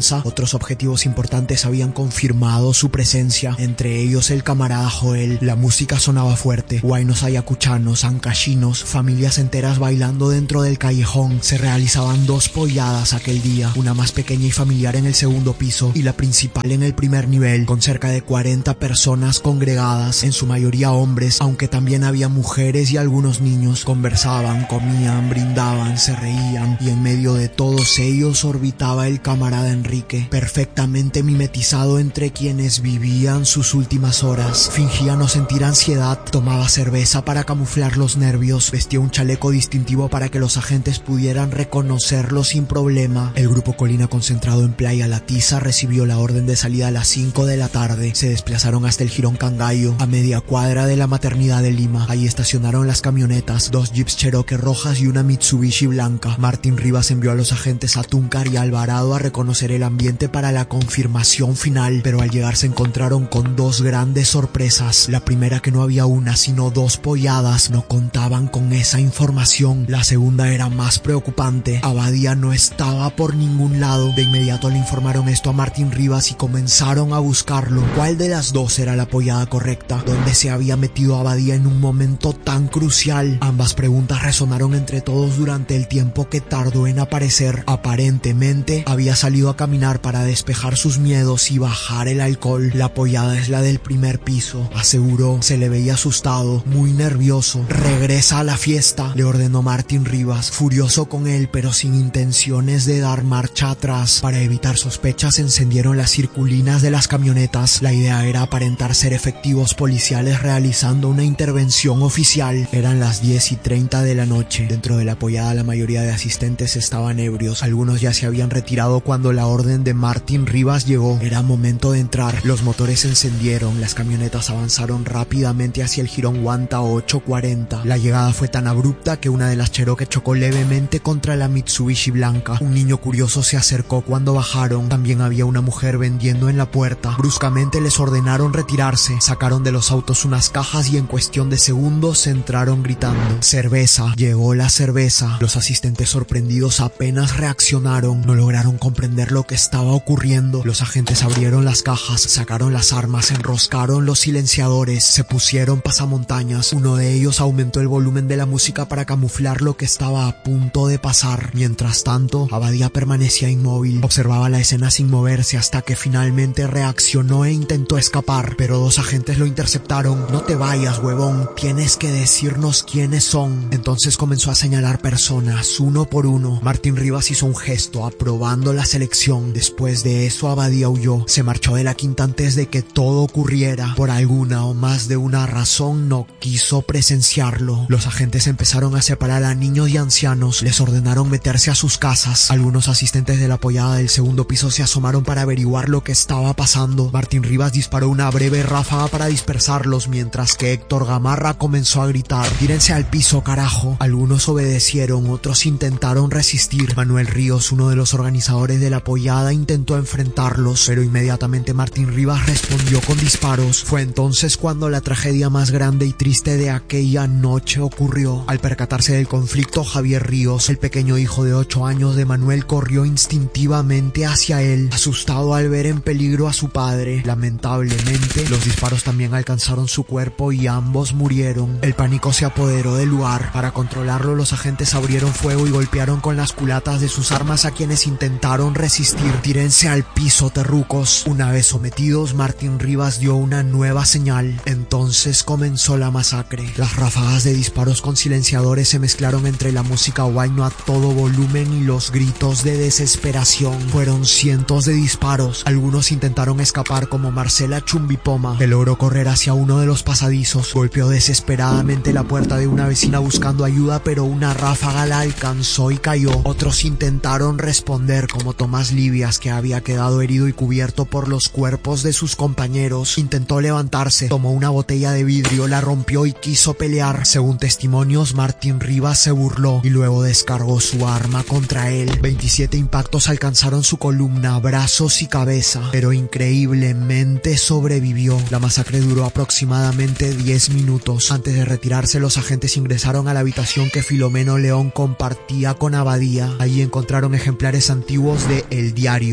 Otros objetivos importantes habían confirmado su presencia, entre ellos el camarada Joel. La música sonaba fuerte, huaynos ayacuchanos, ancachinos, familias enteras bailando dentro del callejón. Se realizaban dos polladas aquel día, una más pequeña y familiar en el segundo piso y la principal en el primer nivel, con cerca de cuarenta personas congregadas, en su mayoría hombres, aunque también había mujeres y algunos niños. Conversaban, comían, brindaban, se reían, y en medio de todos ellos orbitaba el camarada Enrique, perfectamente mimetizado entre quienes vivían sus últimas horas. Fingía no sentir ansiedad, tomaba cerveza para camuflar los nervios, vestía un chaleco distintivo para que los agentes pudieran reconocerlo sin problema. El grupo Colina, concentrado en Playa La Tiza, recibió la orden de salida a las cinco de la tarde. Se desplazaron hasta el Jirón Cangallo, a media cuadra de la maternidad de Lima. Ahí estacionaron las camionetas, dos Jeeps Cherokee rojas y una Mitsubishi blanca. Martín Rivas envió a los agentes a Túncar y Alvarado a reconocer el ambiente para la confirmación final, pero al llegar se encontraron con dos grandes sorpresas. La primera, que no había una sino dos polladas. No contaban con esa información. La segunda era más preocupante. Abadía no estaba por ningún lado. De inmediato le informaron esto a Martín Rivas y comenzaron a buscarlo. ¿Cuál de las dos era la pollada correcta? ¿Dónde se había metido Abadía en un momento tan crucial? Ambas preguntas resonaron entre todos durante el tiempo que tardó en aparecer. Aparentemente había salido a caminar para despejar sus miedos y bajar el alcohol. La pollada es la del primer piso, aseguró. Se le veía asustado, muy nervioso. Regresa a la fiesta, le ordenó Martín Rivas, furioso con él pero sin intenciones de dar marcha atrás. Para evitar sospechas se encendieron las circulinas de las camionetas. La idea era aparentar ser efectivos policiales realizando una intervención oficial. Eran las diez y treinta de la noche. Dentro de la pollada la mayoría de asistentes estaban ebrios. Algunos ya se habían retirado cuando la orden de Martín Rivas llegó. Era momento de entrar. Los motores se encendieron. Las camionetas avanzaron rápidamente hacia el Jirón Guanta ocho cuarenta. La llegada fue tan abrupta que una de las Cherokee chocó levemente contra la Mitsubishi blanca. Un niño curioso se acercó cuando bajaron. También había una mujer vendiendo en la puerta. Bruscamente les ordenaron retirarse. Sacaron de los autos unas cajas y en cuestión de segundos entraron gritando: cerveza. Llegó la cerveza. Los asistentes, sorprendidos, apenas reaccionaron. No lograron comprender lo que estaba ocurriendo. Los agentes abrieron las cajas, sacaron las armas, enroscaron los silenciadores, se pusieron pasamontañas. Uno de ellos aumentó el volumen de la música para camuflar lo que estaba a punto de pasar. Mientras tanto, Abadía permanecía inmóvil. Observaba la escena sin moverse hasta que finalmente reaccionó e intentó escapar, pero dos agentes lo interceptaron. No te vayas, huevón, tienes que decirnos quiénes son. Entonces comenzó a señalar personas, uno por uno. Martín Rivas hizo un gesto aprobando la selección. Después de eso Abadía huyó. Se marchó de la quinta antes de que todo ocurriera. Por alguna o más de una razón no quiso presenciarlo. Los agentes empezaron a separar a niños y ancianos. Les ordenaron meterse a sus casas. Algunos asistentes de la pollada del segundo piso se asomaron para averiguar lo que estaba pasando. Martín Rivas disparó una breve ráfaga para dispersarlos, mientras que Héctor Gamarra comenzó a gritar: tírense al piso, carajo. Algunos obedecieron, otros intentaron resistir. Manuel Ríos, uno de los organizadores de la pollada, intentó enfrentarlos, pero inmediatamente Martín Rivas respondió con disparos. Fue entonces cuando la tragedia más grande y triste de aquella noche ocurrió. Al percatarse del conflicto, Javier Ríos, el pequeño hijo de ocho años de Manuel, corrió instintivamente hacia él, asustado al ver en peligro a su padre. Lamentablemente, los disparos también alcanzaron su cuerpo y ambos murieron. El pánico se apoderó del lugar. Para controlarlo, los agentes abrieron fuego y golpearon con las culatas de sus armas a quienes intentaron resistir. Tírense al piso, terrucos. Una vez sometidos, Martín Rivas dio una nueva señal. Entonces comenzó la masacre. Las ráfagas de disparos con silenciadores se mezclaron entre la música huayno a todo volumen y los gritos de desesperación. Fueron cientos de disparos. Algunos intentaron escapar, como Marcela Chumbipoma, que logró correr hacia uno de los pasadizos. Golpeó desesperadamente la puerta de una vecina buscando ayuda, pero una ráfaga la alcanzó y cayó. Otros intentaron responder, como Tomás Libias, que había quedado herido y cubierto por los cuerpos de sus compañeros. Intentó levantarse, tomó una botella de vidrio, la rompió y quiso pelear. Según testimonios, Martín Rivas se burló y luego descargó su arma contra él. veintisiete impactos alcanzaron su columna, brazos y cabeza, pero increíblemente sobrevivió. La masacre duró aproximadamente diez minutos. Antes de retirarse, los agentes ingresaron a la habitación que Filomeno León compartía con Abadía. Allí encontraron ejemplares antiguos de El Diario,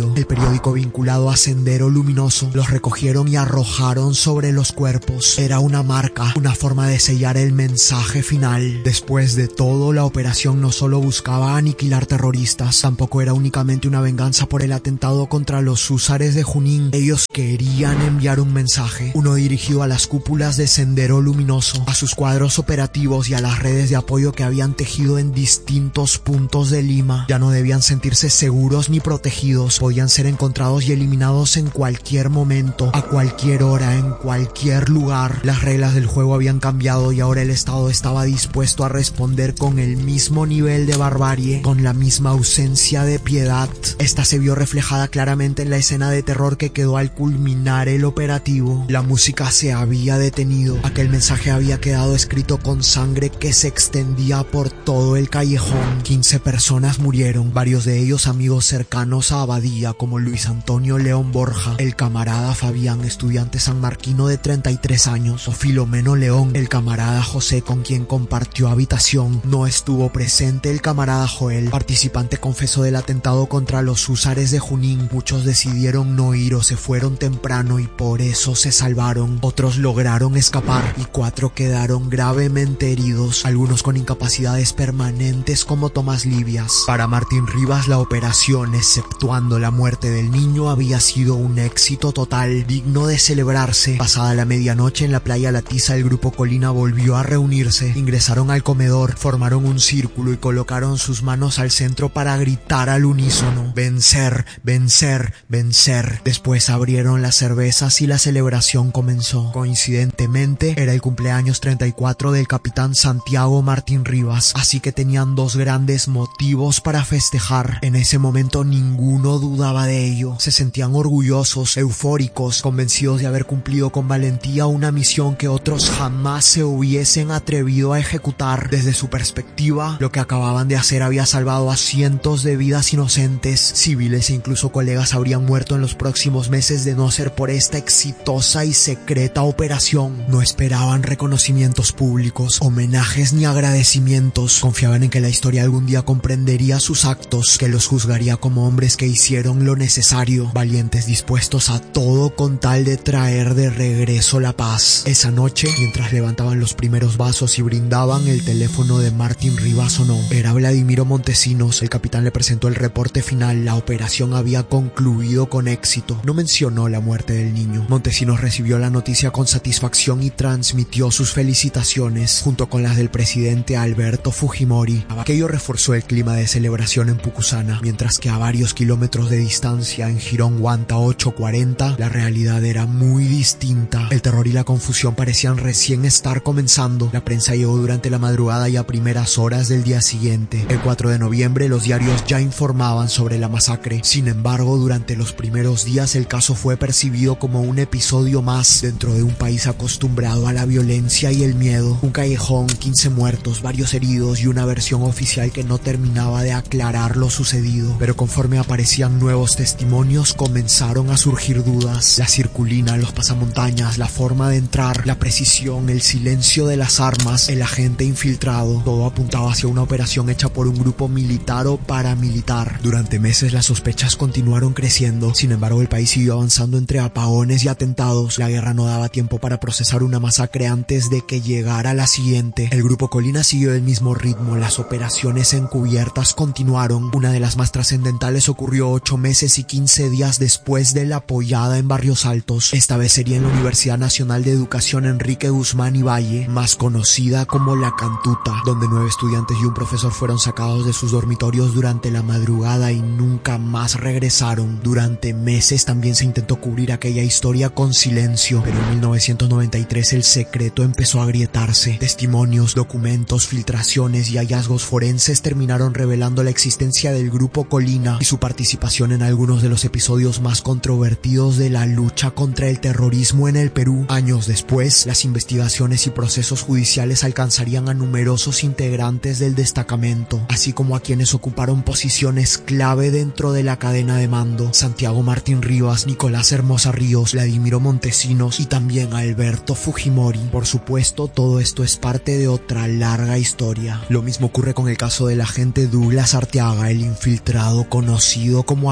suicidio. El periódico vinculado a Sendero Luminoso los recogieron y arrojaron sobre los cuerpos. Era una marca, una forma de sellar el mensaje final. Después de todo, la operación no solo buscaba aniquilar terroristas, tampoco era únicamente una venganza por el atentado contra los húsares de Junín. Ellos querían enviar un mensaje, uno dirigido a las cúpulas de Sendero Luminoso, a sus cuadros operativos y a las redes de apoyo que habían tejido en distintos puntos de Lima. Ya no debían sentirse seguros ni protegidos, podían ser encontrados y eliminados en cualquier momento, a cualquier hora, en cualquier lugar. Las reglas del juego habían cambiado y ahora el Estado estaba dispuesto a responder con el mismo nivel de barbarie, con la misma ausencia de piedad. Esta se vio reflejada claramente en la escena de terror que quedó al culminar el operativo. La música se había detenido, aquel mensaje había quedado escrito con sangre que se extendía por todo el callejón. quince personas murieron, varios de ellos amigos cercanos a Abadía, como Luis Antonio León Borja, el camarada Fabián, estudiante sanmarquino de treinta y tres años, o Filomeno León, el camarada José con quien compartió habitación. No estuvo presente el camarada Joel, participante confeso del atentado contra los húsares de Junín. Muchos decidieron no ir o se fueron temprano y por eso se salvaron. Otros lograron escapar y cuatro quedaron gravemente heridos, algunos con incapacidades permanentes como Tomás Libias. Para Martín Rivas, la operación, exceptuando la muerte del niño, había sido un éxito total, digno de celebrarse. Pasada la medianoche en la playa La Tiza, el grupo Colina volvió a reunirse, ingresaron al comedor, formaron un círculo y colocaron sus manos al centro para gritar al unísono: vencer, vencer, vencer. Después abrieron las cervezas y la celebración comenzó. Coincidentemente, era el cumpleaños treinta y cuatro del capitán Santiago Martín Rivas, así que tenían dos grandes motivos para festejar. En ese momento ninguno dudaba de ello. Se sentían orgullosos, eufóricos, convencidos de haber cumplido con valentía una misión que otros jamás se hubiesen atrevido a ejecutar. Desde su perspectiva, lo que acababan de hacer había salvado a cientos de vidas inocentes. Civiles e incluso colegas habrían muerto en los próximos meses de no ser por esta exitosa y secreta operación. No esperaban reconocimientos públicos, homenajes ni agradecimientos. Confiaban en que la historia algún día comprendería sus actos, que los juzgaría como hombres que hicieron lo necesario, valientes dispuestos a todo con tal de traer de regreso la paz. Esa noche, mientras levantaban los primeros vasos y brindaban, el teléfono de Martín Rivas sonó. Era Vladimiro Montesinos. El capitán le presentó el reporte final. La operación había concluido con éxito. No mencionó la muerte del niño. Montesinos recibió la noticia con satisfacción y transmitió sus felicitaciones, junto con las del presidente Alberto Fujimori. Aquello reforzó el clima de celebración en Pucusana, mientras que a varios kilómetros de distancia, en Girón Guanta ochocientos cuarenta, la realidad era muy distinta. El terror y la confusión parecían recién estar comenzando. La prensa llegó durante la madrugada y a primeras horas del día siguiente. El cuatro de noviembre, los diarios ya informaban sobre la masacre. Sin embargo, durante los primeros días el caso fue percibido como un episodio más dentro de un país acostumbrado a la violencia y el miedo. Un callejón, quince muertos, varios heridos y una versión oficial que no terminaba de aclarar lo sucedido. Pero conforme aparecían nuevos testimonios, comenzaron a surgir dudas. La circulina, los pasamontañas, la forma de entrar, la precisión, el silencio de las armas, el agente infiltrado, todo apuntaba hacia una operación hecha por un grupo militar o paramilitar. Durante meses las sospechas continuaron creciendo. Sin embargo, el país siguió avanzando entre apagones y atentados. La guerra no daba tiempo para procesar una masacre antes de que llegara la siguiente. El grupo Colina siguió el mismo ritmo. Las operaciones encubiertas continuaron. Una de las más trascendentales ocurrió ocho meses y quince días después de la apoyada en Barrios Altos. Esta vez sería en la Universidad Nacional de Educación Enrique Guzmán y Valle, más conocida como La Cantuta, donde nueve estudiantes y un profesor fueron sacados de sus dormitorios durante la madrugada y nunca más regresaron. Durante meses también se intentó cubrir aquella historia con silencio, pero en mil novecientos noventa y tres el secreto empezó a agrietarse. Testimonios, documentos, filtraciones y hallazgos forenses terminaron revelando la existencia del grupo Colina y su participación en algunos de los episodios más controvertidos de la lucha contra el terrorismo en el Perú. Años después, las investigaciones y procesos judiciales alcanzarían a numerosos integrantes del destacamento, así como a quienes ocuparon posiciones clave dentro de la cadena de mando: Santiago Martín Rivas, Nicolás Hermosa Ríos, Vladimiro Montesinos y también Alberto Fujimori. Por supuesto, todo esto es parte de otra larga historia. Lo mismo ocurre con el caso del agente Douglas Arteaga, el infiltrado conocido como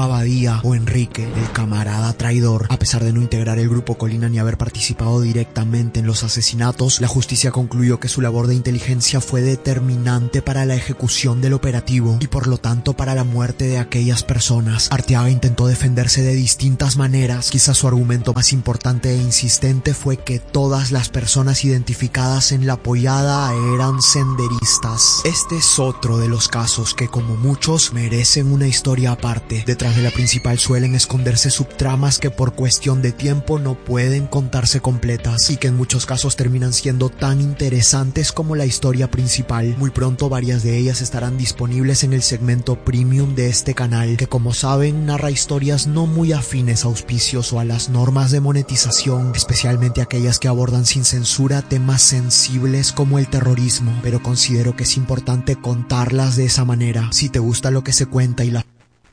Abadía o Enrique, el camarada traidor. A pesar de no integrar el grupo Colina ni haber participado directamente en los asesinatos, la justicia concluyó que su labor de inteligencia fue determinante para la ejecución del operativo y por lo tanto para la muerte de aquellas personas. Arteaga intentó defenderse de distintas maneras. Quizás su argumento más importante e insistente fue que todas las personas identificadas en la pollada eran senderistas. Este es otro de los casos que, como muchos, merecen una historia aparte. Detrás de la principal suelen esconderse subtramas que por cuestión de tiempo no pueden contarse completas y que en muchos casos terminan siendo tan interesantes como la historia principal. Muy pronto varias de ellas estarán disponibles en el segmento premium de este canal, que como saben narra historias no muy afines a auspicios o a las normas de monetización, especialmente aquellas que abordan sin censura temas sensibles como el terrorismo, pero considero que es importante contarlas de esa manera. Si te gusta lo que se cuenta y la...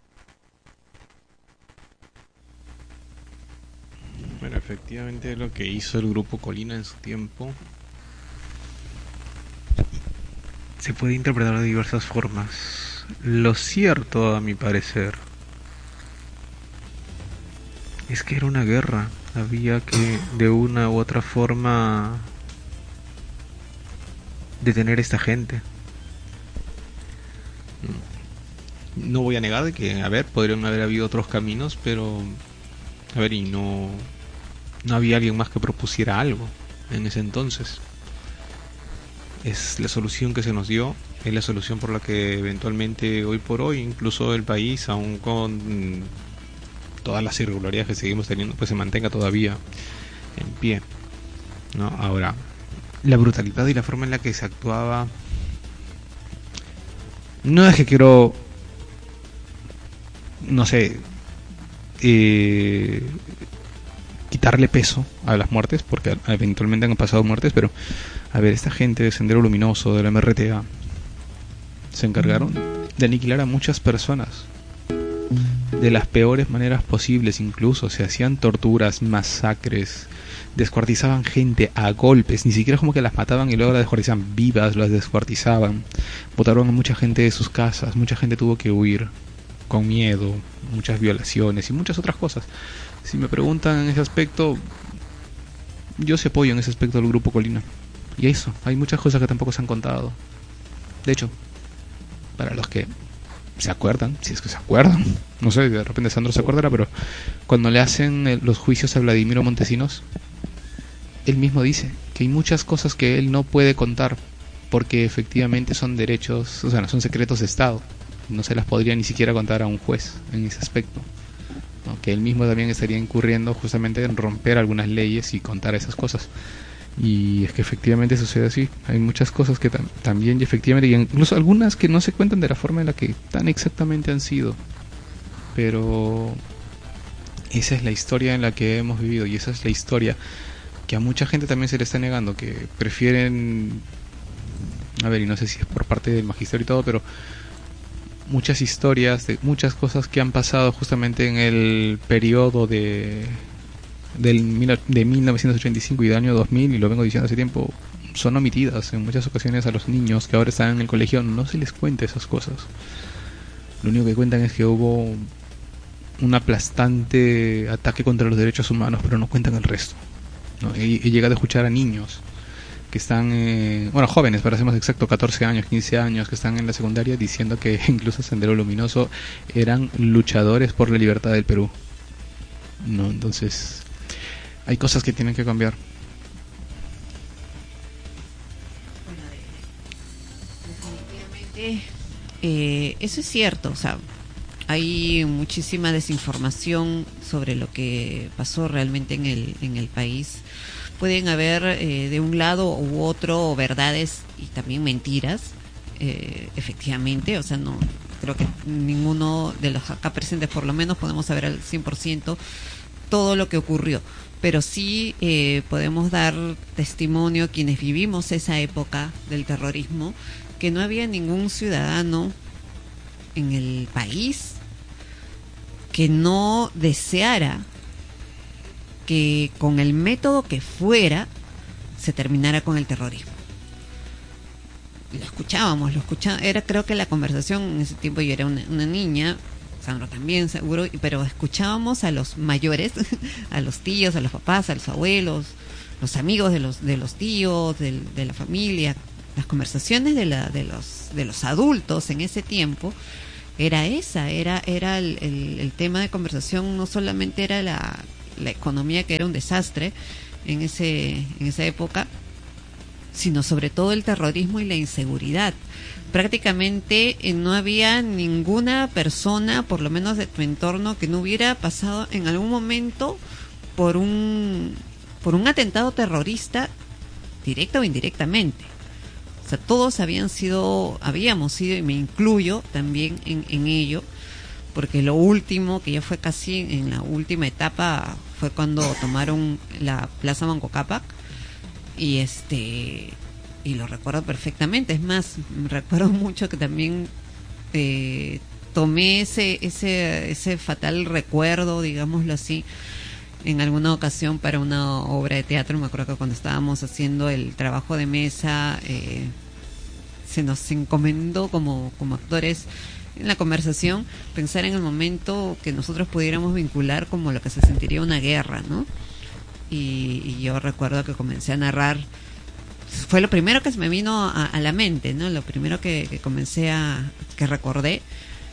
Bueno, efectivamente lo que hizo el grupo Colina en su tiempo se puede interpretar de diversas formas. Lo cierto, a mi parecer, es que era una guerra. Había que, de una u otra forma, detener a esta gente. No voy a negar de que, a ver, podrían haber habido otros caminos, pero, a ver, y no, no había alguien más que propusiera algo en ese entonces. Es la solución que se nos dio, es la solución por la que eventualmente, hoy por hoy, incluso el país, aún con todas las irregularidades que seguimos teniendo, pues se mantenga todavía en pie, ¿no? Ahora, la brutalidad y la forma en la que se actuaba, no es que quiero, no sé, eh, quitarle peso a las muertes, porque eventualmente han pasado muertes, pero a ver, esta gente de Sendero Luminoso, de la M R T A, se encargaron de aniquilar a muchas personas de las peores maneras posibles. Incluso se hacían torturas, masacres, descuartizaban gente a golpes, ni siquiera como que las mataban y luego las descuartizaban vivas, las descuartizaban, botaron a mucha gente de sus casas, mucha gente tuvo que huir con miedo, muchas violaciones y muchas otras cosas. Si me preguntan en ese aspecto, yo sí apoyo en ese aspecto del grupo Colina. Y eso, hay muchas cosas que tampoco se han contado. De hecho, para los que se acuerdan, si es que se acuerdan, no sé, de repente Sandro se acordará, pero cuando le hacen los juicios a Vladimiro Montesinos, él mismo dice que hay muchas cosas que él no puede contar porque efectivamente son derechos, o sea, no son secretos de Estado, no se las podría ni siquiera contar a un juez en ese aspecto, ¿no? Que él mismo también estaría incurriendo justamente en romper algunas leyes y contar esas cosas. Y es que efectivamente sucede así. Hay muchas cosas que tam- también y efectivamente, y incluso algunas que no se cuentan de la forma en la que tan exactamente han sido, pero esa es la historia en la que hemos vivido y esa es la historia que a mucha gente también se le está negando, que prefieren, a ver, y no sé si es por parte del magisterio y todo, pero muchas historias de muchas cosas que han pasado justamente en el periodo de del de mil novecientos ochenta y cinco y del año dos mil, y lo vengo diciendo hace tiempo, son omitidas en muchas ocasiones. A los niños que ahora están en el colegio no se les cuenta esas cosas. Lo único que cuentan es que hubo un aplastante ataque contra los derechos humanos, pero no cuentan el resto, ¿no? He, he llegado a escuchar a niños que están, eh, bueno, jóvenes, para ser más exacto, catorce años, quince años, que están en la secundaria, diciendo que incluso Sendero Luminoso eran luchadores por la libertad del Perú, ¿no? Entonces, hay cosas que tienen que cambiar. Definitivamente, eh, eso es cierto. O sea, hay muchísima desinformación sobre lo que pasó realmente en el en el país. Pueden haber eh, de un lado u otro verdades y también mentiras, eh, efectivamente. O sea, no creo que ninguno de los acá presentes, por lo menos, podemos saber al cien por ciento todo lo que ocurrió. Pero sí eh, podemos dar testimonio, quienes vivimos esa época del terrorismo, que no había ningún ciudadano en el país que no deseara que con el método que fuera se terminara con el terrorismo. Lo escuchábamos, lo escuchábamos. Era, creo que la conversación en ese tiempo, yo era una, una niña, Sandro también seguro, pero escuchábamos a los mayores, a los tíos, a los papás, a los abuelos, los amigos de los de los tíos, de, de la familia, las conversaciones de la de los de los adultos en ese tiempo era esa, era era el, el, el tema de conversación. No solamente era la, la economía, que era un desastre en ese en esa época, sino sobre todo el terrorismo y la inseguridad. Prácticamente eh, no había ninguna persona, por lo menos de tu entorno, que no hubiera pasado en algún momento por un por un atentado terrorista, directa o indirectamente. O sea, todos habían sido, habíamos sido, y me incluyo también en, en ello, porque lo último, que ya fue casi en la última etapa, fue cuando tomaron la Plaza Manco Cápac, y este y lo recuerdo perfectamente. Es más, recuerdo mucho que también eh, tomé ese ese ese fatal recuerdo, digámoslo así, en alguna ocasión para una obra de teatro. Me acuerdo que cuando estábamos haciendo el trabajo de mesa, eh, se nos encomendó como como actores en la conversación pensar en el momento que nosotros pudiéramos vincular como lo que se sentiría una guerra, ¿no? Y, y yo recuerdo que comencé a narrar. Fue lo primero que se me vino a, a la mente, ¿no? Lo primero que, que comencé a... que recordé,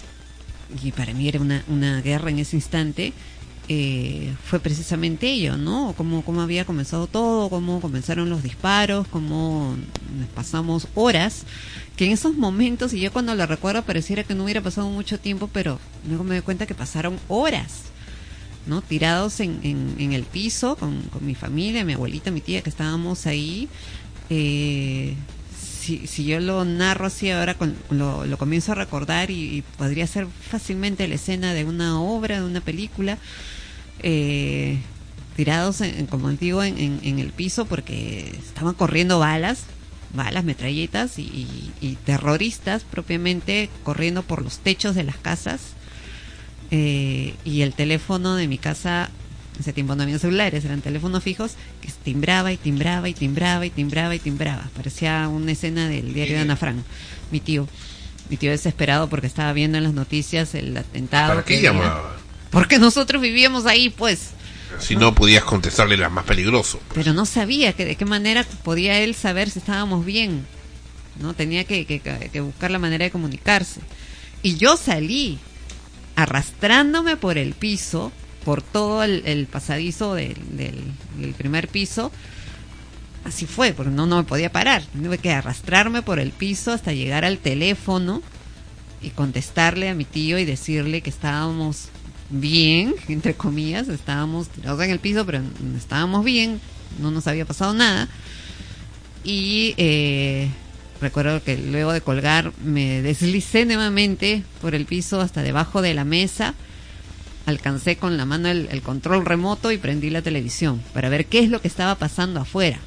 y para mí era una, una guerra en ese instante, eh, fue precisamente ello, ¿no? Cómo, cómo había comenzado todo, cómo comenzaron los disparos, cómo nos pasamos horas, que en esos momentos, y yo cuando lo recuerdo pareciera que no hubiera pasado mucho tiempo, pero luego me doy cuenta que pasaron horas, ¿no? Tirados en, en, en el piso con, con mi familia, mi abuelita, mi tía, que estábamos ahí. Eh, si, si yo lo narro así ahora, con, lo, lo comienzo a recordar, y, y podría ser fácilmente la escena de una obra, de una película, eh, tirados, en, como digo, en, en, en el piso, porque estaban corriendo balas, balas, metralletas y, y, y terroristas propiamente corriendo por los techos de las casas. Eh, y el teléfono de mi casa, en ese tiempo no había celulares, eran teléfonos fijos, que timbraba y timbraba y timbraba y timbraba y timbraba. Parecía una escena del diario de Ana Frank. Mi tío, mi tío desesperado porque estaba viendo en las noticias el atentado. ¿Para qué llamaba? Porque nosotros vivíamos ahí, pues. Si no, no podías contestarle, era más peligroso. Pues. Pero no sabía que de qué manera podía él saber si estábamos bien, ¿no? Tenía que, que, que buscar la manera de comunicarse. Y yo salí arrastrándome por el piso, por todo el, el pasadizo del, del, del primer piso. Así fue, porque no, no me podía parar. Tuve que arrastrarme por el piso hasta llegar al teléfono y contestarle a mi tío y decirle que estábamos bien, entre comillas, estábamos tirados en el piso, pero estábamos bien, no nos había pasado nada. Y eh, recuerdo que luego de colgar me deslicé nuevamente por el piso hasta debajo de la mesa, alcancé con la mano el, el control remoto y prendí la televisión para ver qué es lo que estaba pasando afuera.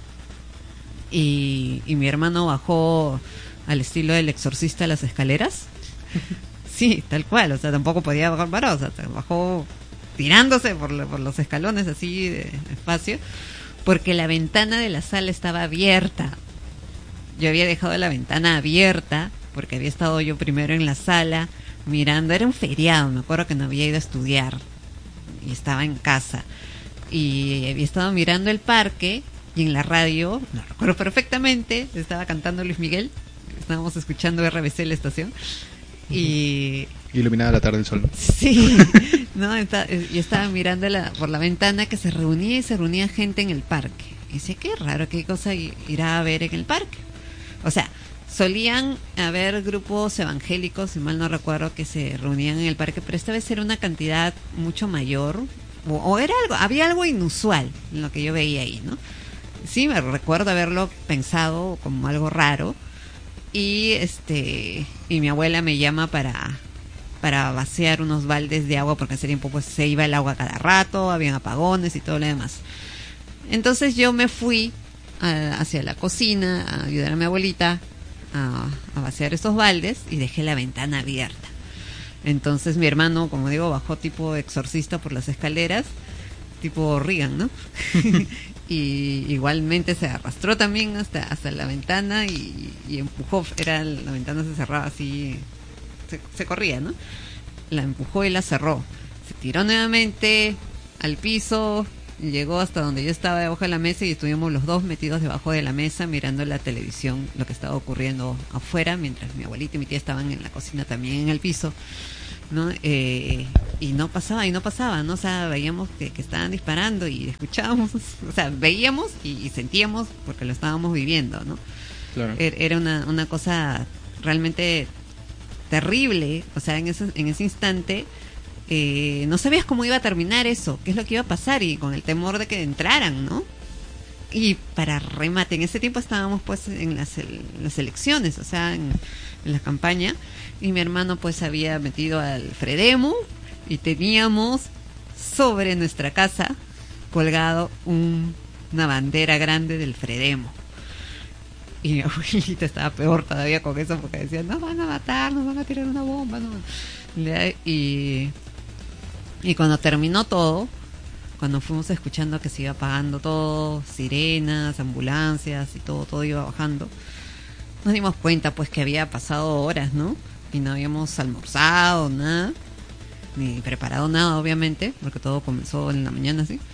Y, y mi hermano bajó al estilo del exorcista a las escaleras. Sí, tal cual, o sea, tampoco podía bajar parado, o sea, bajó tirándose por, por los escalones así de espacio, porque la ventana de la sala estaba abierta. Yo había dejado la ventana abierta porque había estado yo primero en la sala mirando, era un feriado, me acuerdo que no había ido a estudiar y estaba en casa y había estado mirando el parque, y en la radio, lo recuerdo perfectamente, estaba cantando Luis Miguel, estábamos escuchando R B C, la estación, y iluminada la tarde del sol. Sí, no, está, yo estaba mirando la, por la ventana que se reunía y se reunía gente en el parque. Y dice, qué raro, qué cosa irá a ver en el parque. O sea, solían haber grupos evangélicos, si mal no recuerdo, que se reunían en el parque, pero esta vez era una cantidad mucho mayor, o, o era algo, había algo inusual en lo que yo veía ahí, ¿no? Sí, me recuerdo haberlo pensado como algo raro. Y este y mi abuela me llama para para vaciar unos baldes de agua, porque hace tiempo pues se iba el agua cada rato, habían apagones y todo lo demás. Entonces yo me fui a, hacia la cocina a ayudar a mi abuelita a, a vaciar esos baldes y dejé la ventana abierta. Entonces mi hermano, como digo, bajó tipo exorcista por las escaleras, tipo Reagan, ¿no? Y igualmente se arrastró también hasta hasta la ventana y, y empujó, era la ventana se cerraba así, se, se corría, ¿no? la empujó y la cerró. Se tiró nuevamente al piso, llegó hasta donde yo estaba debajo de la mesa y estuvimos los dos metidos debajo de la mesa mirando la televisión, lo que estaba ocurriendo afuera, mientras mi abuelita y mi tía estaban en la cocina también en el piso, ¿no? Eh, y no pasaba, y no pasaba, ¿no? O sea, veíamos que, que estaban disparando y escuchábamos, o sea, veíamos y, y sentíamos porque lo estábamos viviendo, ¿no? Claro. Era una, una cosa realmente terrible, o sea, en ese, en ese instante eh, no sabías cómo iba a terminar eso, qué es lo que iba a pasar, y con el temor de que entraran, ¿no? Y para remate, en ese tiempo estábamos pues en las, en las elecciones, o sea, en, en la campaña, y mi hermano pues había metido al Fredemo y teníamos sobre nuestra casa colgado un, una bandera grande del Fredemo. Y mi abuelita estaba peor todavía con eso porque decía, nos van a matar, nos van a tirar una bomba, ¿no? Y, y cuando terminó todo, cuando fuimos escuchando que se iba apagando todo, sirenas, ambulancias y todo, todo iba bajando, nos dimos cuenta pues que había pasado horas, ¿no? Y no habíamos almorzado, nada, ni preparado nada, obviamente, porque todo comenzó en la mañana, ¿sí?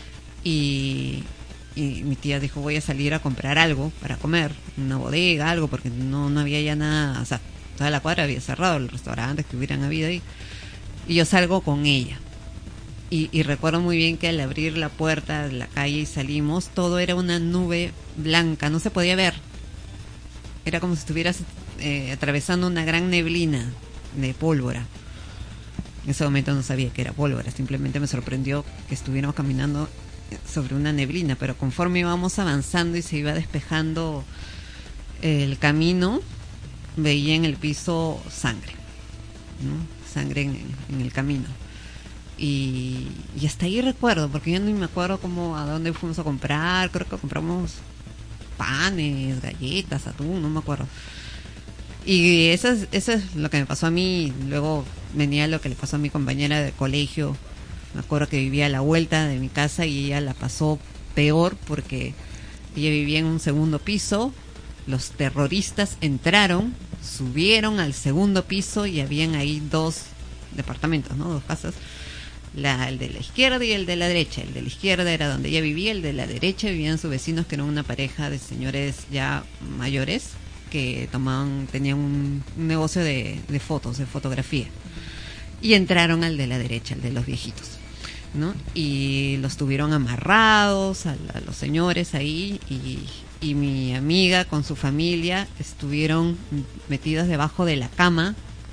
Y, y mi tía dijo, voy a salir a comprar algo para comer, una bodega, algo, porque no, no había ya nada, o sea, toda la cuadra había cerrado, los restaurantes que hubieran habido ahí. Y yo salgo con ella. Y, y recuerdo muy bien que al abrir la puerta de la calle y salimos, todo era una nube blanca, no se podía ver. Era como si estuvieras eh, atravesando una gran neblina de pólvora. En ese momento no sabía que era pólvora, simplemente me sorprendió que estuviéramos caminando sobre una neblina, pero conforme íbamos avanzando y se iba despejando el camino, veía en el piso sangre, ¿no? Sangre en, en el camino. Y, y hasta ahí recuerdo, porque yo no me acuerdo cómo, a dónde fuimos a comprar, creo que compramos panes, galletas, atún, no me acuerdo. Y eso es, eso es lo que me pasó a mí. Luego venía lo que le pasó a mi compañera de colegio. Me acuerdo que vivía a la vuelta de mi casa y ella la pasó peor porque ella vivía en un segundo piso. Los terroristas entraron, subieron al segundo piso y habían ahí dos departamentos, ¿no? Dos casas. La, el de la izquierda y el de la derecha. El de la izquierda era donde ella vivía, el de la derecha vivían sus vecinos, que eran una pareja de señores ya mayores que tomaban, tenían un, un negocio de, de fotos, de fotografía. Y entraron al de la derecha, el de los viejitos, ¿no? Y los tuvieron amarrados a, a los señores ahí, y, y mi amiga con su familia estuvieron metidas debajo de la cama,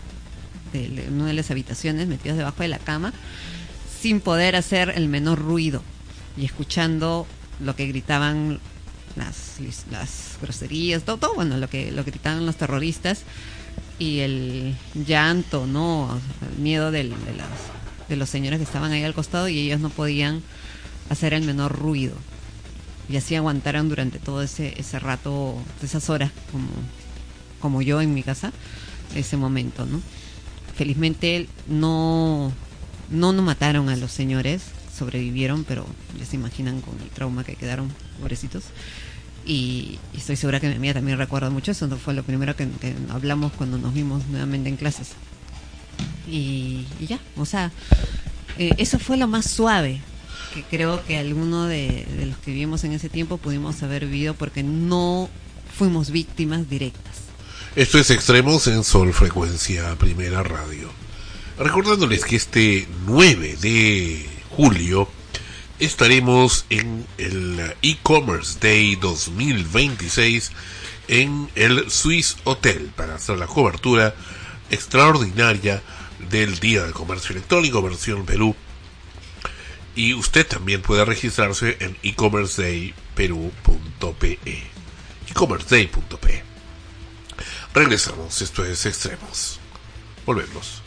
de una de las habitaciones, metidas debajo de la cama, sin poder hacer el menor ruido y escuchando lo que gritaban las, las groserías, todo, todo, bueno, lo que, lo que gritaban los terroristas, y el llanto, ¿no? El miedo del, de, las, de los señores que estaban ahí al costado, y ellos no podían hacer el menor ruido. Y así aguantaron durante todo ese, ese rato, esas horas, como, como yo en mi casa, ese momento, ¿no? Felizmente no, no nos mataron a los señores, sobrevivieron, pero ya se imaginan con el trauma que quedaron, pobrecitos. Y, y estoy segura que mi amiga también recuerda mucho eso. No fue lo primero que, que hablamos cuando nos vimos nuevamente en clases. Y, y ya, o sea, eh, eso fue lo más suave que creo que alguno de, de los que vivimos en ese tiempo pudimos haber vivido, porque no fuimos víctimas directas. Esto es Extremos en Sol Frecuencia Primera Radio. Recordándoles que este nueve de julio estaremos en el E-Commerce Day dos mil veintiséis en el Swiss Hotel para hacer la cobertura extraordinaria del Día del Comercio Electrónico versión Perú. Y usted también puede registrarse en e commerce day perú punto pe, e commerce day punto pe. Regresamos, esto es Extremos. Volvemos.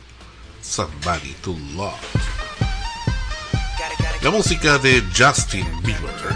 Somebody to Love. La música de Justin Bieber.